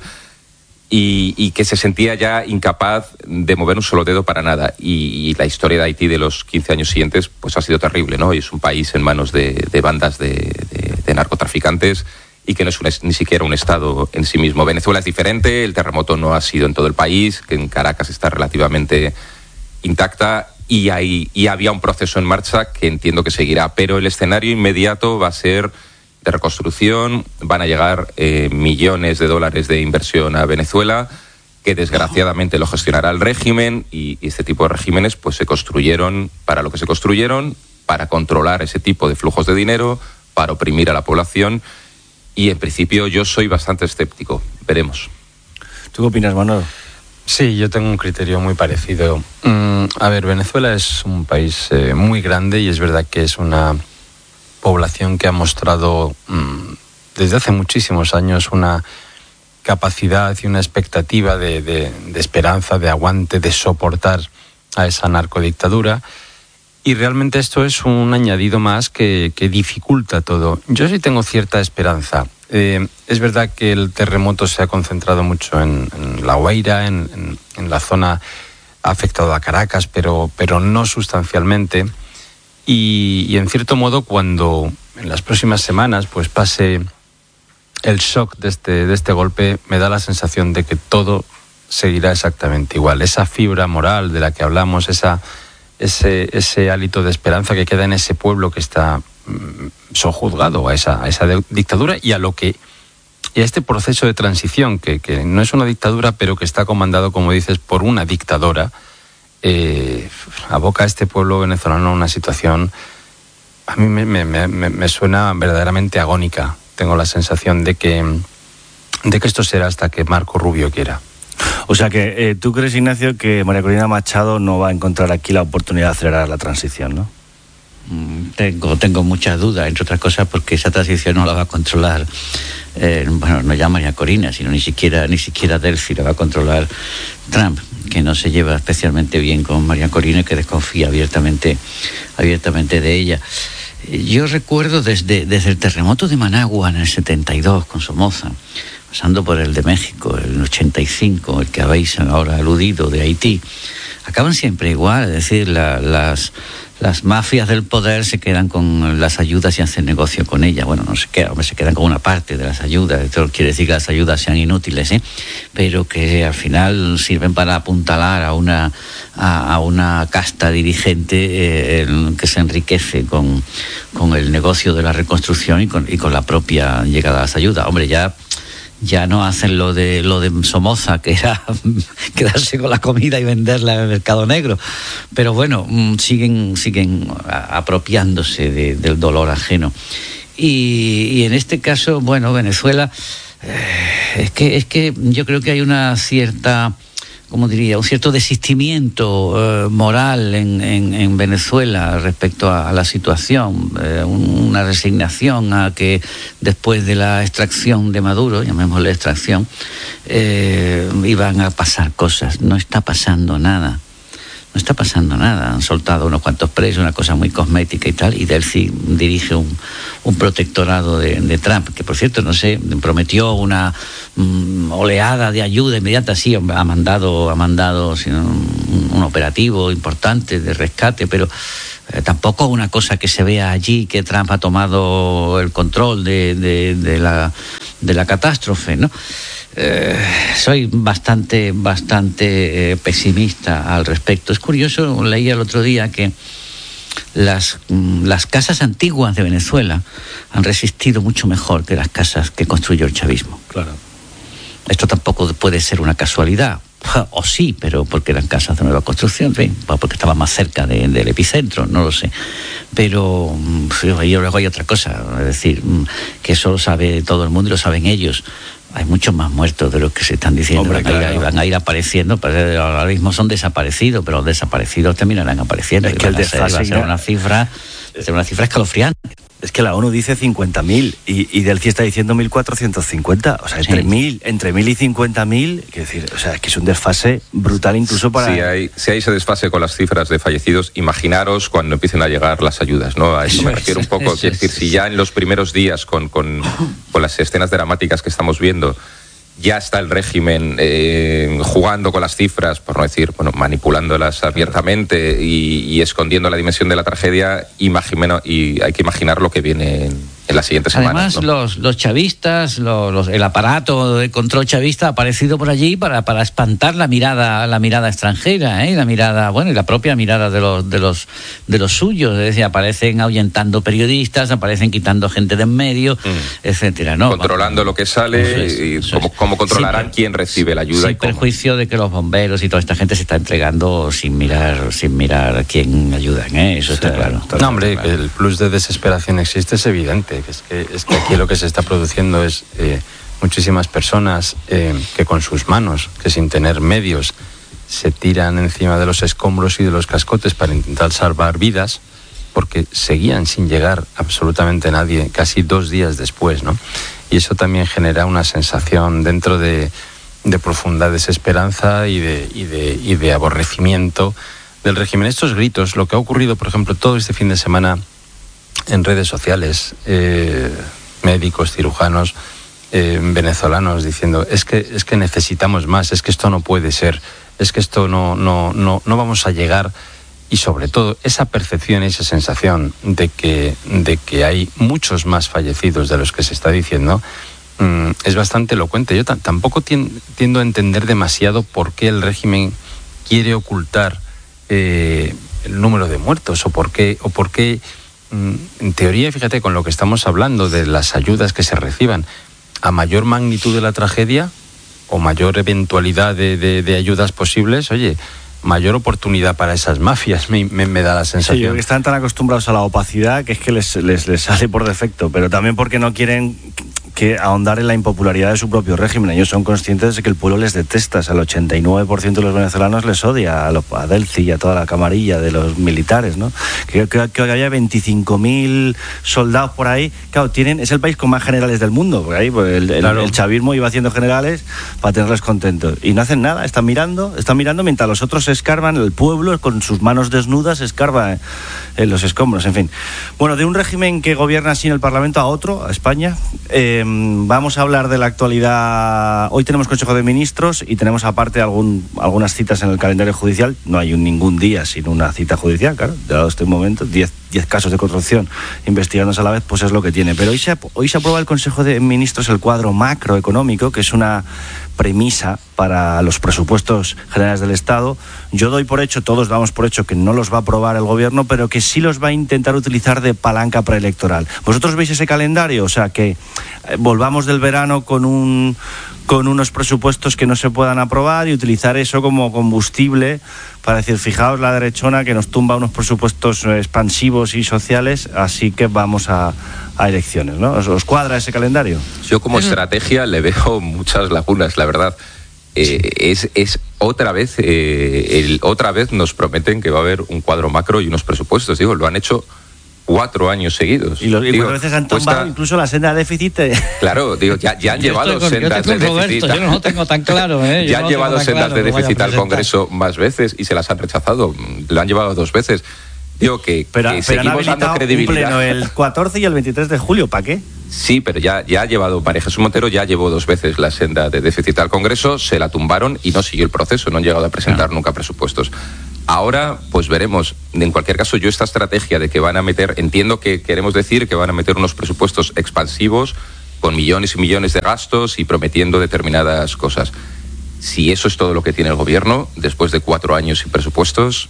y, y que se sentía ya incapaz de mover un solo dedo para nada. Y, y la historia de Haití de los quince años siguientes pues ha sido terrible, ¿no? Y es un país en manos de, de bandas de, de, de narcotraficantes, y que no es un, ni siquiera un estado en sí mismo. Venezuela es diferente, el terremoto no ha sido en todo el país, que en Caracas está relativamente intacta, y, hay, y había un proceso en marcha que entiendo que seguirá, pero el escenario inmediato va a ser de reconstrucción, van a llegar eh, millones de dólares de inversión a Venezuela, que desgraciadamente lo gestionará el régimen, y, y este tipo de regímenes pues se construyeron para lo que se construyeron, para controlar ese tipo de flujos de dinero, para oprimir a la población. Y en principio yo soy bastante escéptico. Veremos. ¿Tú qué opinas, Manuel? Sí, yo tengo un criterio muy parecido. Mm, a ver, Venezuela es un país eh, muy grande y es verdad que es una población que ha mostrado mm, desde hace muchísimos años una capacidad y una expectativa de, de, de esperanza, de aguante, de soportar a esa narcodictadura. Y realmente esto es un añadido más que, que dificulta todo. Yo sí tengo cierta esperanza. Eh, es verdad que el terremoto se ha concentrado mucho en, en La Guaira, en, en, en la zona afectada a Caracas, pero, pero no sustancialmente. Y, y en cierto modo, cuando en las próximas semanas pues pase el shock de este, de este golpe, me da la sensación de que todo seguirá exactamente igual. Esa fibra moral de la que hablamos, esa... Ese, ese hálito de esperanza que queda en ese pueblo que está mm, sojuzgado a esa, a esa de, dictadura y a lo que y a este proceso de transición que, que no es una dictadura pero que está comandado, como dices, por una dictadora, eh, aboca a este pueblo venezolano a una situación a mí me, me, me, me suena verdaderamente agónica. Tengo la sensación de que de que esto será hasta que Marco Rubio quiera. O sea que eh, tú crees, Ignacio, que María Corina Machado no va a encontrar aquí la oportunidad de acelerar la transición, ¿no? Tengo, tengo muchas dudas, entre otras cosas porque esa transición no la va a controlar, eh, bueno, no ya María Corina, sino ni siquiera ni siquiera Delcy, la va a controlar Trump, que no se lleva especialmente bien con María Corina y que desconfía abiertamente, abiertamente de ella. Yo recuerdo desde, desde el terremoto de Managua en el setenta y dos con Somoza, pasando por el de México, el ochenta y cinco, el que habéis ahora aludido, de Haití, acaban siempre igual, es decir, la, las, las mafias del poder se quedan con las ayudas y hacen negocio con ellas. Bueno, no se quedan, se quedan con una parte de las ayudas, esto quiere decir que las ayudas sean inútiles, ¿eh? Pero que al final sirven para apuntalar a una, a, a una casta dirigente eh, el, que se enriquece con, con el negocio de la reconstrucción y con, y con la propia llegada a las ayudas. Hombre, ya... Ya no hacen lo de lo de Somoza, que era quedarse con la comida y venderla en el mercado negro. Pero bueno, siguen, siguen apropiándose de, del dolor ajeno. Y, y en este caso, bueno, Venezuela, eh, es que es que yo creo que hay una cierta, ¿cómo diría?, un cierto desistimiento eh, moral en, en, en Venezuela respecto a, a la situación, eh, un, una resignación a que después de la extracción de Maduro, llamémosle extracción, eh, iban a pasar cosas. No está pasando nada. No está pasando nada. Han soltado unos cuantos presos, una cosa muy cosmética y tal, y Delcy dirige un, un protectorado de, de Trump, que por cierto, no sé, prometió una um, oleada de ayuda inmediata. Sí, ha mandado, ha mandado sí, un, un operativo importante de rescate, pero eh, tampoco una cosa que se vea allí que Trump ha tomado el control de, de, de, la, de la catástrofe, ¿no? Eh, soy bastante bastante eh, pesimista al respecto. Es curioso, leí el otro día que las, las casas antiguas de Venezuela han resistido mucho mejor que las casas que construyó el chavismo. Claro. Esto tampoco puede ser una casualidad, o sí, pero porque eran casas de nueva construcción, ¿sí? Porque estaban más cerca de, del epicentro, no lo sé. Pero luego hay otra cosa, es decir, que eso lo sabe todo el mundo y lo saben ellos. Hay muchos más muertos de los que se están diciendo. Hombre, van, claro. a ir, van a ir apareciendo, pero ahora mismo son desaparecidos, pero los desaparecidos terminarán apareciendo. Es que el desfase va a ser una cifra, va a ser una cifra escalofriante. Es que la ONU dice cincuenta mil y, y Delcy está diciendo mil cuatrocientos cincuenta. O sea, entre mil, sí. entre mil y cincuenta mil, quiero decir, o sea, es que es un desfase brutal incluso para... Si hay, si hay ese desfase con las cifras de fallecidos, imaginaros cuando empiecen a llegar las ayudas, ¿no? A eso me refiero un poco. Quiero decir, si ya en los primeros días con, con, con las escenas dramáticas que estamos viendo, ya está el régimen eh, jugando con las cifras, por no decir, bueno, manipulándolas abiertamente y, y escondiendo la dimensión de la tragedia, imagino, y hay que imaginar lo que viene en, en las siguientes Además, semanas. ¿no? los, los chavistas, los, los, el aparato de control chavista ha aparecido por allí para, para espantar la mirada, la mirada extranjera, ¿eh? la mirada, bueno, y la propia mirada de los, de los, de los suyos. Es decir, aparecen ahuyentando periodistas, aparecen quitando gente de en medio, mm. etcétera, ¿no? Controlando lo que sale es, y cómo, cómo controlarán sí, quién recibe la ayuda. Sin y cómo. perjuicio de que los bomberos y toda esta gente se está entregando sin mirar, sin mirar a quién ayudan, ¿eh? Eso sí, está claro. No, hombre, claro. El plus de desesperación existe, es evidente. Es que, es que aquí lo que se está produciendo es eh, muchísimas personas eh, que con sus manos, que sin tener medios, se tiran encima de los escombros y de los cascotes para intentar salvar vidas, porque seguían sin llegar absolutamente nadie casi dos días después, ¿no? Y eso también genera una sensación dentro de, de profunda desesperanza y de, y, de, y de aborrecimiento del régimen. Estos gritos, lo que ha ocurrido, por ejemplo, todo este fin de semana en redes sociales, eh, médicos, cirujanos, eh, venezolanos diciendo es que, es que necesitamos más, es que esto no puede ser, es que esto no, no, no, no vamos a llegar. Y sobre todo esa percepción, esa sensación de que, de que hay muchos más fallecidos de los que se está diciendo, mmm, es bastante elocuente. Yo t- tampoco tien- tiendo a entender demasiado por qué el régimen quiere ocultar eh, el número de muertos o por qué, o por qué mmm, en teoría, fíjate, con lo que estamos hablando de las ayudas que se reciban, a mayor magnitud de la tragedia o mayor eventualidad de, de, de ayudas posibles, oye, mayor oportunidad para esas mafias, me, me, me da la sensación. Sí, yo creo que están tan acostumbrados a la opacidad que es que les, les, les sale por defecto, pero también porque no quieren que ahondar en la impopularidad de su propio régimen. Ellos son conscientes de que el pueblo les detesta, o sea, el ochenta y nueve por ciento de los venezolanos les odia a, lo, a Delcy y a toda la camarilla de los militares, ¿no? Que, que, que haya veinticinco mil soldados por ahí, claro, tienen, es el país con más generales del mundo, porque ahí pues, el, el, claro. el chavismo iba haciendo generales para tenerles contentos, y no hacen nada, están mirando, están mirando mientras los otros escarban, el pueblo con sus manos desnudas escarba en los escombros, en fin. Bueno, de un régimen que gobierna así en el Parlamento a otro, a España, eh, vamos a hablar de la actualidad. Hoy tenemos Consejo de Ministros y tenemos aparte algún, algunas citas en el calendario judicial. No hay un, ningún día sin una cita judicial, claro, dado este momento, diez casos de corrupción investigándose a la vez, pues es lo que tiene. Pero hoy se, hoy se aprueba el Consejo de Ministros el cuadro macroeconómico, que es una premisa para los presupuestos generales del Estado. Yo doy por hecho, todos damos por hecho que no los va a aprobar el gobierno, pero que sí los va a intentar utilizar de palanca preelectoral. ¿Vosotros veis ese calendario? O sea, que volvamos del verano con un con unos presupuestos que no se puedan aprobar y utilizar eso como combustible para decir, fijaos la derechona que nos tumba unos presupuestos expansivos y sociales, así que vamos a, a a elecciones, ¿no? ¿Os, os cuadra ese calendario? Yo como estrategia le veo muchas lagunas, la verdad. Eh, es, es otra vez, eh, el, otra vez nos prometen que va a haber un cuadro macro y unos presupuestos. Digo, lo han hecho cuatro años seguidos. Y, los, y digo, muchas veces han tumbado cuesta, incluso la senda de déficit. Claro, digo, ya, ya han yo llevado con, sendas de Roberto, déficit. yo no lo tengo tan claro, ¿eh? Ya no han llevado sendas claro de déficit al Congreso más veces y se las han rechazado. Lo han llevado dos veces. Digo que, pero, que pero seguimos dando credibilidad. Un pleno el catorce y el veintitrés de julio, ¿para qué? Sí, pero ya, ya ha llevado, María Jesús Montero ya llevó dos veces la senda de déficit al Congreso, se la tumbaron y no siguió el proceso, no han llegado a presentar claro. nunca presupuestos. Ahora, pues veremos. En cualquier caso, yo esta estrategia de que van a meter, entiendo que queremos decir que van a meter unos presupuestos expansivos con millones y millones de gastos y prometiendo determinadas cosas. Si eso es todo lo que tiene el gobierno, después de cuatro años sin presupuestos,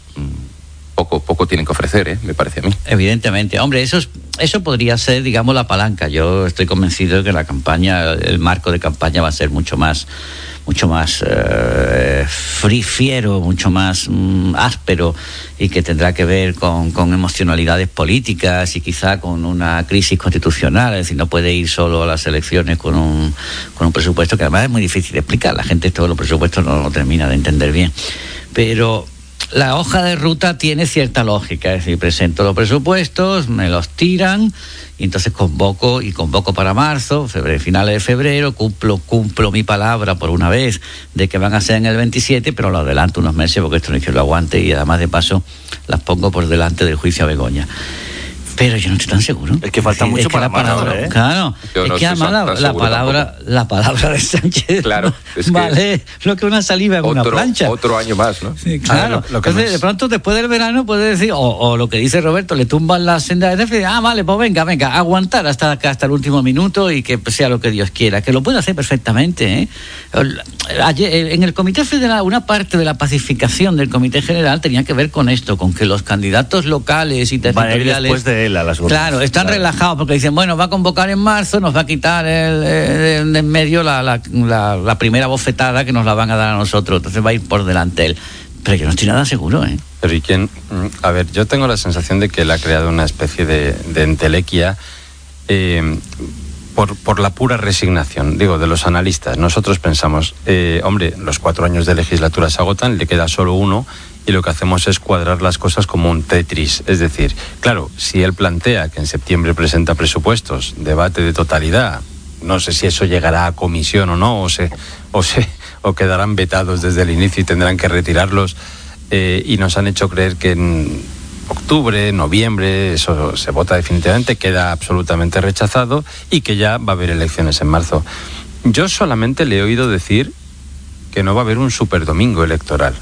poco, poco tienen que ofrecer, ¿eh? Me parece a mí. Evidentemente. Hombre, eso, es, eso podría ser, digamos, la palanca. Yo estoy convencido de que la campaña, el marco de campaña va a ser mucho más... mucho más eh, fiero, mucho más mm, áspero y que tendrá que ver con, con emocionalidades políticas y quizá con una crisis constitucional. Es decir, no puede ir solo a las elecciones con un, con un presupuesto que además es muy difícil de explicar. La gente todos los presupuestos no lo termina de entender bien. Pero la hoja de ruta tiene cierta lógica. Es decir, presento los presupuestos, me los tiran y entonces convoco y convoco para marzo, febrero, finales de febrero, cumplo, cumplo mi palabra por una vez de que van a ser en el veintisiete, pero lo adelanto unos meses porque esto no es que lo aguante y además de paso las pongo por delante del juicio a Begoña. Pero yo no estoy tan seguro. Es que falta es, mucho es para la palabra, ¿eh? Claro, yo es no que además la, la palabra la palabra de Sánchez claro, es que vale lo que una saliva en una plancha. Otro año más, ¿no? Sí, claro. Ver, lo, lo que Entonces, nos... de pronto, después del verano, puede decir, o, o lo que dice Roberto, le tumban la senda de déficit. Ah, vale, pues venga, venga, aguantar hasta, hasta el último minuto y que sea lo que Dios quiera. Que lo puede hacer perfectamente, ¿eh? Ayer, en el Comité Federal, una parte de la pacificación del Comité General tenía que ver con esto, con que los candidatos locales y territoriales... Vale, después de él a las urnas. Claro, están claro. relajados porque dicen, bueno, va a convocar en marzo, nos va a quitar el, el, de en medio la, la, la, la primera bofetada que nos la van a dar a nosotros, entonces va a ir por delante él. Pero yo no estoy nada seguro, ¿eh? Pero ¿y quién? A ver, yo tengo la sensación de que él ha creado una especie de, de entelequia eh, por, por la pura resignación, digo, de los analistas. Nosotros pensamos, eh, hombre, los cuatro años de legislatura se agotan, le queda solo uno, y lo que hacemos es cuadrar las cosas como un Tetris. Es decir, claro, si él plantea que en septiembre presenta presupuestos, debate de totalidad, no sé si eso llegará a comisión o no, o se, o se, o quedarán vetados desde el inicio y tendrán que retirarlos, eh, y nos han hecho creer que en octubre, noviembre, eso se vota definitivamente, queda absolutamente rechazado y que ya va a haber elecciones en marzo. Yo solamente le he oído decir que no va a haber un superdomingo electoral.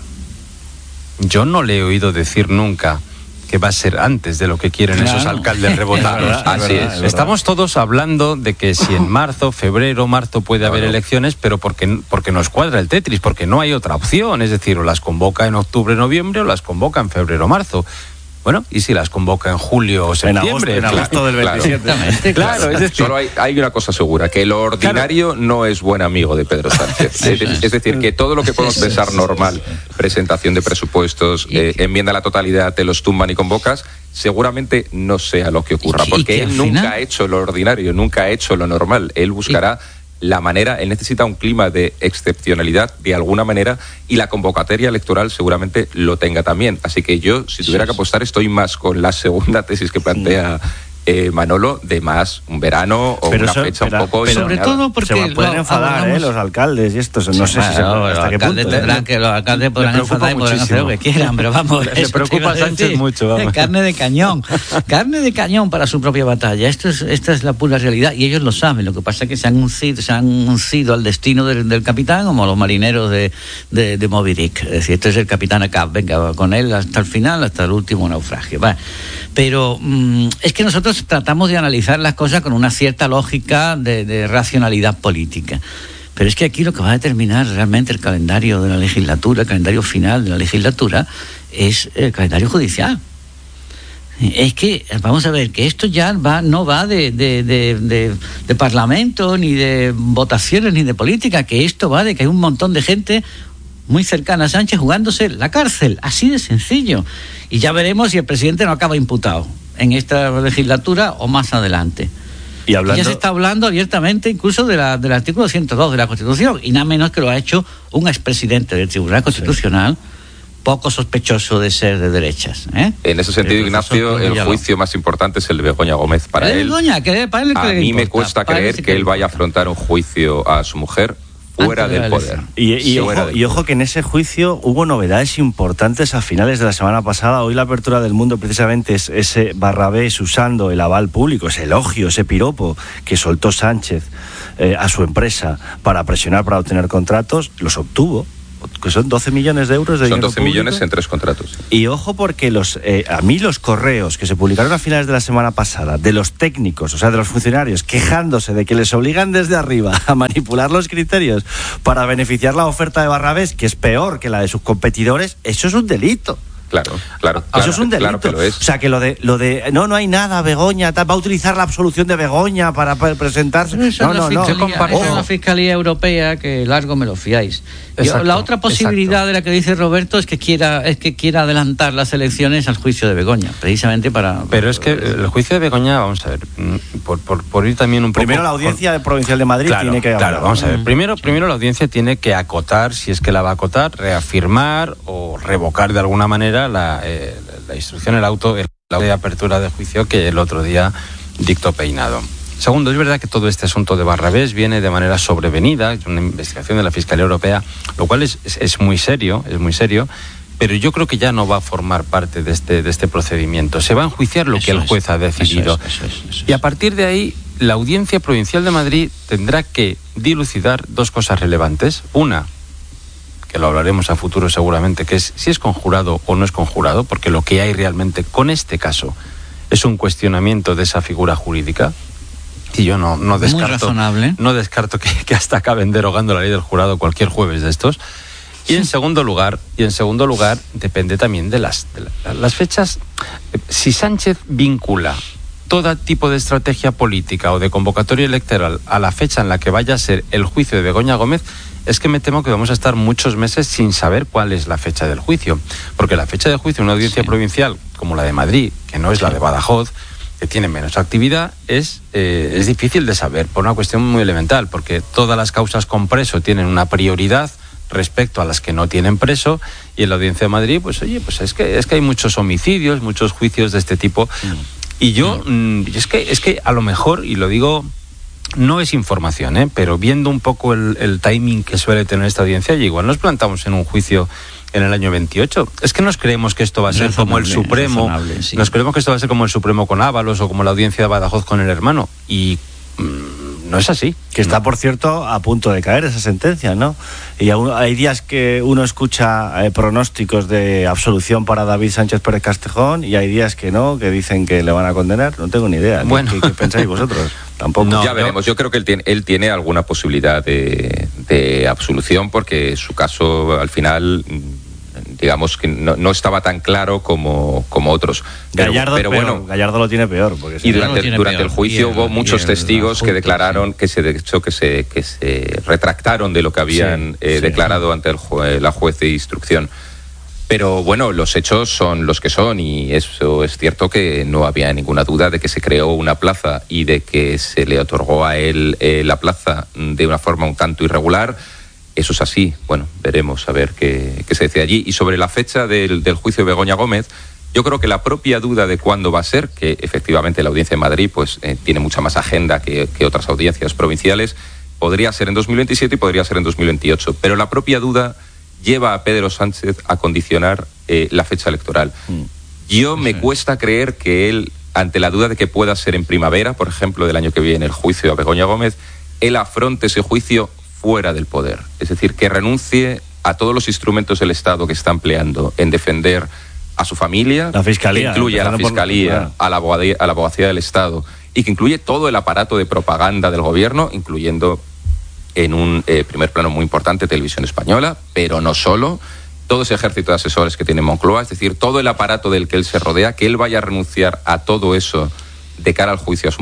Yo no le he oído decir nunca que va a ser antes de lo que quieren claro. esos alcaldes rebotados. Así es. es Estamos todos hablando de que si en marzo, febrero, marzo puede claro. haber elecciones, pero porque, porque nos cuadra el Tetris, porque no hay otra opción. Es decir, o las convoca en octubre, noviembre, o las convoca en febrero, marzo. Bueno, ¿y si las convoca en julio o septiembre? En agosto, en agosto del veintisiete. Claro, claro, es decir, solo hay, hay una cosa segura, que el ordinario claro. no es buen amigo de Pedro Sánchez. Es, es decir, que todo lo que podemos pensar normal, presentación de presupuestos, eh, enmienda a la totalidad, te los tumban y convocas, seguramente no sea lo que ocurra, porque él nunca ha hecho lo ordinario, nunca ha hecho lo normal. Él buscará la manera, él necesita un clima de excepcionalidad de alguna manera y la convocatoria electoral seguramente lo tenga también. Así que yo, si tuviera que apostar, estoy más con la segunda tesis que plantea eh, Manolo, de más un verano o pero una eso, fecha pero, un poco... Pero sobre todo porque... Se pueden enfadar ¿eh? los alcaldes y estos, no sí, sé bueno, si se, hasta los qué alcaldes punto. Tendrán que, los alcaldes podrán enfadar y podrán hacer lo que quieran, pero vamos... Le preocupa a Sánchez mucho, vamos. Carne de cañón, carne de cañón para su propia batalla. Esto es, esta es la pura realidad y ellos lo saben. Lo que pasa es que se han uncido, se han uncido al destino del, del capitán como los marineros de, de, de Moby Dick. Es decir, este es el capitán acá, venga, con él hasta el final, hasta el último naufragio. Vale. Pero mmm, es que nosotros tratamos de analizar las cosas con una cierta lógica de, de racionalidad política. Pero es que aquí lo que va a determinar realmente el calendario de la legislatura, el calendario final de la legislatura, es el calendario judicial. Es que, vamos a ver, que esto ya va, no va de, de, de, de, de parlamento, ni de votaciones, ni de política, que esto va de que hay un montón de gente muy cercana a Sánchez jugándose la cárcel, así de sencillo. Y ya veremos si el presidente no acaba imputado en esta legislatura o más adelante. Y hablando... ya se está hablando abiertamente incluso de la, del artículo ciento dos de la Constitución, y nada menos que lo ha hecho un expresidente del Tribunal Constitucional, sí. poco sospechoso de ser de derechas. ¿eh? En ese sentido, Ignacio, el juicio más importante es el de Begoña Gómez. Para él, Begoña, que para él a que le mí me importa, cuesta creer que, que él vaya a afrontar un juicio a su mujer fuera Antes de del poder. Y, y, fuera ojo, del y ojo que en ese juicio hubo novedades importantes a finales de la semana pasada. Hoy la apertura del Mundo precisamente es ese Barrabés usando el aval público, ese elogio, ese piropo que soltó Sánchez eh, a su empresa para presionar para obtener contratos, los obtuvo. Que son doce millones de euros de Son dinero doce público. millones en tres contratos. Y ojo porque los eh, a mí los correos que se publicaron a finales de la semana pasada de los técnicos, o sea, de los funcionarios, quejándose de que les obligan desde arriba a manipular los criterios para beneficiar la oferta de Barrabés, que es peor que la de sus competidores, eso es un delito. Claro, claro, Eso claro, es un delito. Claro que lo es. O sea, que lo de lo de no, no hay nada, Begoña, tal, va a utilizar la absolución de Begoña para, para presentarse. Eso No, no, no. Eso es la Fiscalía Europea, que largo me lo fiáis. Yo, Exacto, la otra posibilidad exacto. de la que dice Roberto es que quiera es que quiera adelantar las elecciones al juicio de Begoña, precisamente para... Pero es que el juicio de Begoña, vamos a ver, por, por, por ir también un poco... Primero la audiencia por... provincial de Madrid claro, tiene que hablar. Claro, vamos a ver. Primero, primero la audiencia tiene que acotar, si es que la va a acotar, reafirmar o revocar de alguna manera la, eh, la instrucción, el auto, el auto de apertura de juicio que el otro día dictó Peinado. Segundo, es verdad que todo este asunto de Barrabés viene de manera sobrevenida, es una investigación de la Fiscalía Europea, lo cual es, es, es muy serio, es muy serio, pero yo creo que ya no va a formar parte de este, de este procedimiento. Se va a enjuiciar lo Eso que el es, juez ha decidido. Eso es, eso es, eso es. Y a partir de ahí, la Audiencia Provincial de Madrid tendrá que dilucidar dos cosas relevantes. Una, que lo hablaremos a futuro seguramente, que es si es conjurado o no es conjurado, porque lo que hay realmente con este caso es un cuestionamiento de esa figura jurídica. Y yo no, no descarto, Muy razonable. no descarto que, que hasta acaben derogando la ley del jurado cualquier jueves de estos. Y en segundo lugar, y en segundo lugar, depende también de las, de la, las fechas. Si Sánchez vincula todo tipo de estrategia política o de convocatoria electoral a la fecha en la que vaya a ser el juicio de Begoña Gómez, es que me temo que vamos a estar muchos meses sin saber cuál es la fecha del juicio. Porque la fecha de juicio en una audiencia sí. provincial como la de Madrid, que no es la de Badajoz, que tiene menos actividad, es, eh, es difícil de saber por una cuestión muy elemental, porque todas las causas con preso tienen una prioridad respecto a las que no tienen preso, y en la Audiencia de Madrid, pues oye, pues es que es que hay muchos homicidios, muchos juicios de este tipo, mm. y yo, mm, es que es que a lo mejor, y lo digo, no es información, ¿eh? pero viendo un poco el, el timing que suele tener esta audiencia, y igual nos plantamos en un juicio en el año veintiocho. Es que nos creemos que esto va a ser razonable, como el Supremo, sí. nos creemos que esto va a ser como el Supremo con Ábalos o como la Audiencia de Badajoz con el hermano, y mmm, no es así. Que está, por cierto, a punto de caer esa sentencia, ¿no? Y aún, hay días que uno escucha eh, pronósticos de absolución para David Sánchez Pérez Castejón, y hay días que no, que dicen que le van a condenar. No tengo ni idea. Bueno. ¿Qué, qué pensáis vosotros? Tampoco. No, ya veremos. Yo creo que él tiene, él tiene alguna posibilidad de, de absolución, porque su caso, al final, digamos que no, no estaba tan claro como, como otros. Pero, Gallardo, pero peor, bueno, Gallardo lo tiene peor. Porque y durante, tiene durante peor. el juicio el, hubo muchos el, testigos el, que declararon, sí. que se de hecho que se, que se retractaron de lo que habían sí, eh, sí, declarado sí. ante el jue, la juez de instrucción. Pero bueno, los hechos son los que son, y eso es cierto que no había ninguna duda de que se creó una plaza y de que se le otorgó a él eh, la plaza de una forma un tanto irregular. Eso es así. Bueno, veremos a ver qué, qué se dice allí. Y sobre la fecha del, del juicio de Begoña Gómez, yo creo que la propia duda de cuándo va a ser, que efectivamente la Audiencia de Madrid pues eh, tiene mucha más agenda que, que otras audiencias provinciales, podría ser en dos mil veintisiete y podría ser en dos mil veintiocho, pero la propia duda lleva a Pedro Sánchez a condicionar eh, la fecha electoral. Mm. Yo me sí. cuesta creer que él, ante la duda de que pueda ser en primavera, por ejemplo, del año que viene, el juicio a Begoña Gómez, él afronte ese juicio fuera del poder. Es decir, que renuncie a todos los instrumentos del Estado que está empleando en defender a su familia, la fiscalía, que incluye a la Fiscalía, por... claro. a, la abogacía, a la abogacía del Estado, y que incluye todo el aparato de propaganda del gobierno, incluyendo en un eh, primer plano muy importante Televisión Española, pero no solo, todo ese ejército de asesores que tiene Moncloa, es decir, todo el aparato del que él se rodea, que él vaya a renunciar a todo eso de cara al juicio a su mujer,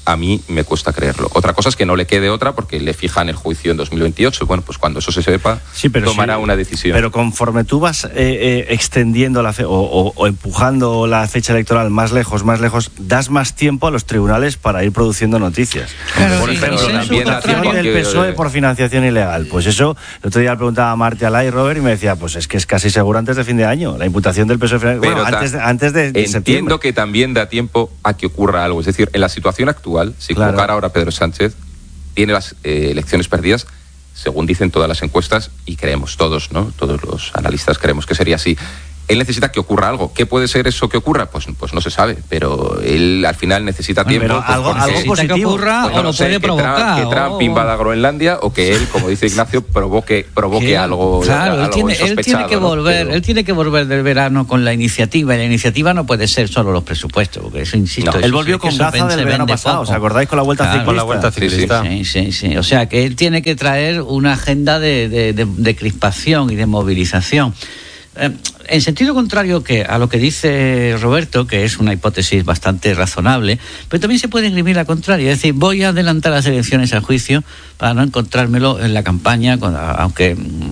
a mí me cuesta creerlo. Otra cosa es que no le quede otra porque le fijan el juicio en dos mil veintiocho. Bueno, pues cuando eso se sepa, sí, pero tomará sí, una decisión. Pero conforme tú vas eh, eh, extendiendo la fe, o, o, o empujando la fecha electoral más lejos, más lejos, das más tiempo a los tribunales para ir produciendo noticias. Claro, por sí, ejemplo, sí, la sí, imputación sí, del sí. P S O E por financiación ilegal. Pues eso, el otro día le preguntaba a Marta Alay, Robert, y me decía, pues es que es casi seguro antes de fin de año, la imputación del P S O E. Bueno, ta- antes de, antes de, de entiendo septiembre. que también da tiempo a que ocurra algo. Es decir, en la situación actual, si Claro. convocara ahora Pedro Sánchez, tiene las eh, elecciones perdidas, según dicen todas las encuestas, y creemos todos, ¿no? Todos los analistas creemos que sería así. Él necesita que ocurra algo. ¿Qué puede ser eso que ocurra? Pues, pues no se sabe, pero él al final necesita Bueno, tiempo. pero pues, algo- porque- algo positivo. que ocurra Pues o no lo sé, puede que provocar. Trump, que Trump o- invada a Groenlandia o que él, como dice Ignacio, provoque, provoque Que- algo, claro, algo él tiene, él tiene insospechado, que ¿no? volver, Pero- él tiene que volver del verano con la iniciativa, y la iniciativa no puede ser solo los presupuestos, porque eso, insisto, No, eso él volvió sí que con eso Gaza ven- del se verano vende pasado, poco. ¿os acordáis? Con la Vuelta Claro, Ciclista. con la Vuelta Ciclista. Sí, sí, sí. O sea, que él tiene que traer una agenda de, de, de, de crispación y de movilización. Eh, en sentido contrario que a lo que dice Roberto, que es una hipótesis bastante razonable, pero también se puede esgrimir la contraria. Es decir, voy a adelantar las elecciones a juicio para no encontrármelo en la campaña, con- aunque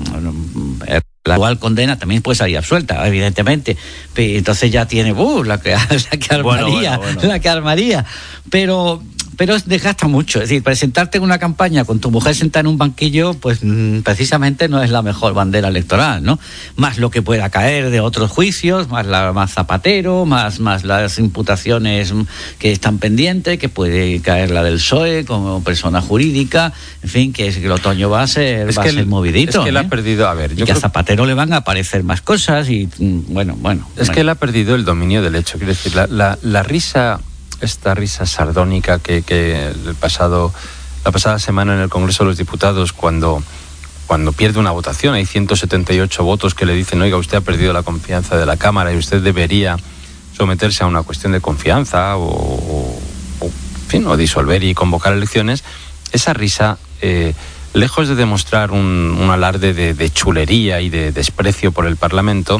mm, la actual condena también puede salir absuelta, evidentemente. Pero entonces ya tiene uh, la, que, la que armaría, Bueno, bueno, bueno. la que armaría. Pero... Pero desgasta mucho, es decir, presentarte en una campaña con tu mujer sentada en un banquillo, pues mm, precisamente no es la mejor bandera electoral, ¿no? Más lo que pueda caer de otros juicios, más la más Zapatero, más, más las imputaciones que están pendientes, que puede caer la del P S O E como persona jurídica, en fin, que, es que el otoño va a ser, Es va que a ser él- movidito. es que él ¿eh? ha perdido, a ver, y yo que a creo- Zapatero le van a aparecer más cosas y mm, bueno, bueno. Es bueno. que él ha perdido el dominio del hecho. Quiero decir, la, la, la risa, esta risa sardónica que, que el pasado, la pasada semana en el Congreso de los Diputados, cuando, cuando pierde una votación, hay ciento setenta y ocho votos que le dicen, oiga, usted ha perdido la confianza de la Cámara y usted debería someterse a una cuestión de confianza o, o, o, en fin, o disolver y convocar elecciones. Esa risa, eh, lejos de demostrar un, un alarde de, de chulería y de desprecio por el Parlamento,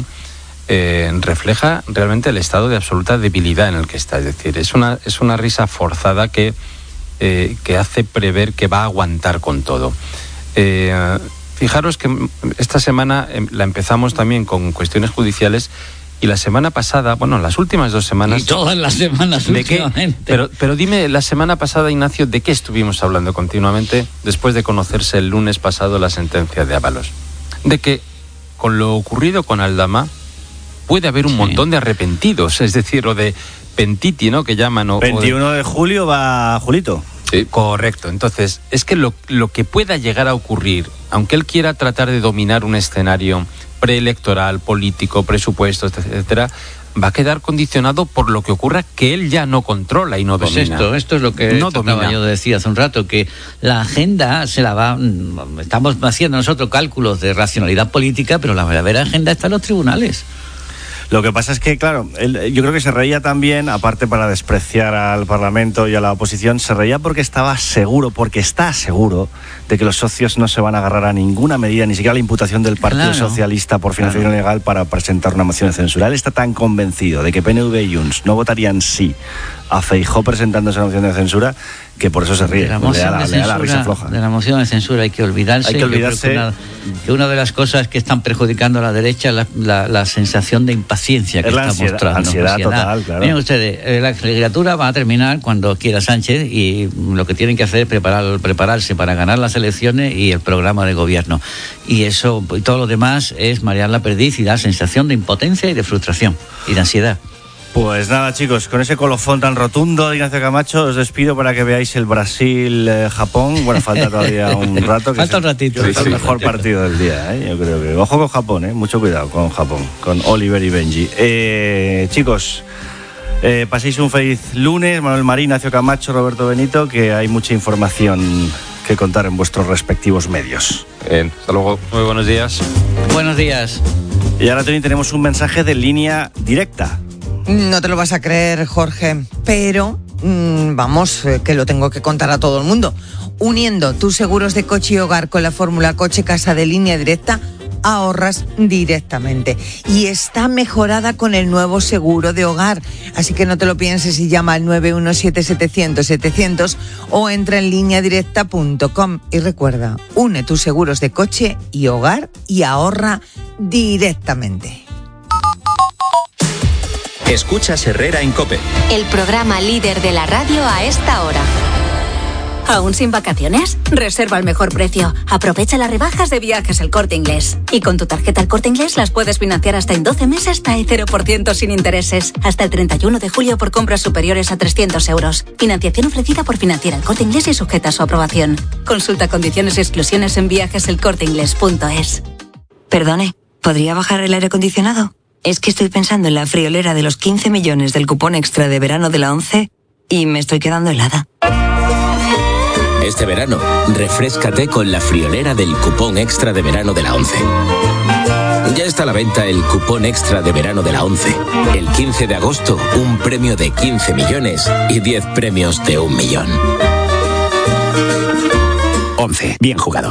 Eh, refleja realmente el estado de absoluta debilidad en el que está. Es decir, es una, es una risa forzada que, eh, que hace prever que va a aguantar con todo. Eh, fijaros que esta semana eh, la empezamos también con cuestiones judiciales y la semana pasada, bueno, las últimas dos semanas... Y todas las semanas ¿De qué? últimamente. Pero, pero dime, la semana pasada, Ignacio, ¿de qué estuvimos hablando continuamente después de conocerse el lunes pasado la sentencia de Ábalos? De que con lo ocurrido con Aldama puede haber un Sí. montón de arrepentidos, es decir, o de pentiti, ¿no?, que llaman. O, veintiuno de julio va Julito. Sí. Correcto. Entonces, es que lo, lo que pueda llegar a ocurrir, aunque él quiera tratar de dominar un escenario preelectoral, político, presupuestos, etcétera, va a quedar condicionado por lo que ocurra que él ya no controla y no Pues domina. esto, esto es lo que no trataba domina. yo de decir hace un rato, que la agenda se la va... mm, Estamos haciendo nosotros cálculos de racionalidad política, pero la verdadera agenda está en los tribunales. Lo que pasa es que, claro, él, yo creo que se reía también, aparte para despreciar al Parlamento y a la oposición, se reía porque estaba seguro, porque está seguro de que los socios no se van a agarrar a ninguna medida, ni siquiera la imputación del Partido Claro. Socialista por financiación Claro. ilegal para presentar una moción de censura. Él está tan convencido de que P N V y Junts no votarían sí a Feijóo presentando esa moción de censura, que por eso se ríe, De la pues le da moción la, de le da la risa censura, floja. de la moción de censura hay que olvidarse. Hay que Yo creo olvidarse. que, una, que una de las cosas que están perjudicando a la derecha es la, la, la sensación de impaciencia que Es la está ansiedad- mostrando. ansiedad total, claro. Miren ustedes, eh, la legislatura va a terminar cuando quiera Sánchez y lo que tienen que hacer es preparar, prepararse para ganar las elecciones y el programa de gobierno. Y eso, y todo lo demás es marear la perdiz y dar sensación de impotencia y de frustración y de ansiedad. Pues nada, chicos, con ese colofón tan rotundo de Ignacio Camacho, os despido para que veáis el Brasil-Japón. Bueno, falta todavía un rato. Que Falta es un ratito. el, Sí, el sí. mejor partido del día, ¿eh? Yo creo que. Ojo con Japón, ¿eh? Mucho cuidado con Japón, con Oliver y Benji. Eh, chicos, eh, paséis un feliz lunes. Manuel Marín, Ignacio Camacho, Roberto Benito, que hay mucha información que contar en vuestros respectivos medios. Bien, hasta luego. Muy buenos días. Buenos días. Y ahora también tenemos un mensaje de línea directa. No te lo vas a creer, Jorge, pero mmm, vamos, eh, que lo tengo que contar a todo el mundo. Uniendo tus seguros de coche y hogar con la fórmula coche casa de línea directa, ahorras directamente. Y está mejorada con el nuevo seguro de hogar. Así que no te lo pienses y llama al nueve uno siete, setecientos, setecientos o entra en línea directa punto com. Y recuerda, une tus seguros de coche y hogar y ahorra directamente. Escuchas Herrera en COPE. El programa líder de la radio a esta hora. ¿Aún sin vacaciones? Reserva al mejor precio. Aprovecha las rebajas de Viajes El Corte Inglés. Y con tu tarjeta El Corte Inglés las puedes financiar hasta en doce meses hasta el cero por ciento sin intereses. Hasta el treinta y uno de julio por compras superiores a trescientos euros. Financiación ofrecida por Financiera El Corte Inglés y sujeta a su aprobación. Consulta condiciones y exclusiones en viajes el corte inglés punto es. Perdone, ¿podría bajar el aire acondicionado? Es que estoy pensando en la friolera de los quince millones del cupón extra de verano de la ONCE y me estoy quedando helada. Este verano, refréscate con la friolera del cupón extra de verano de la ONCE. Ya está a la venta el cupón extra de verano de la ONCE. El quince de agosto, un premio de quince millones y diez premios de un millón. ONCE, bien jugado.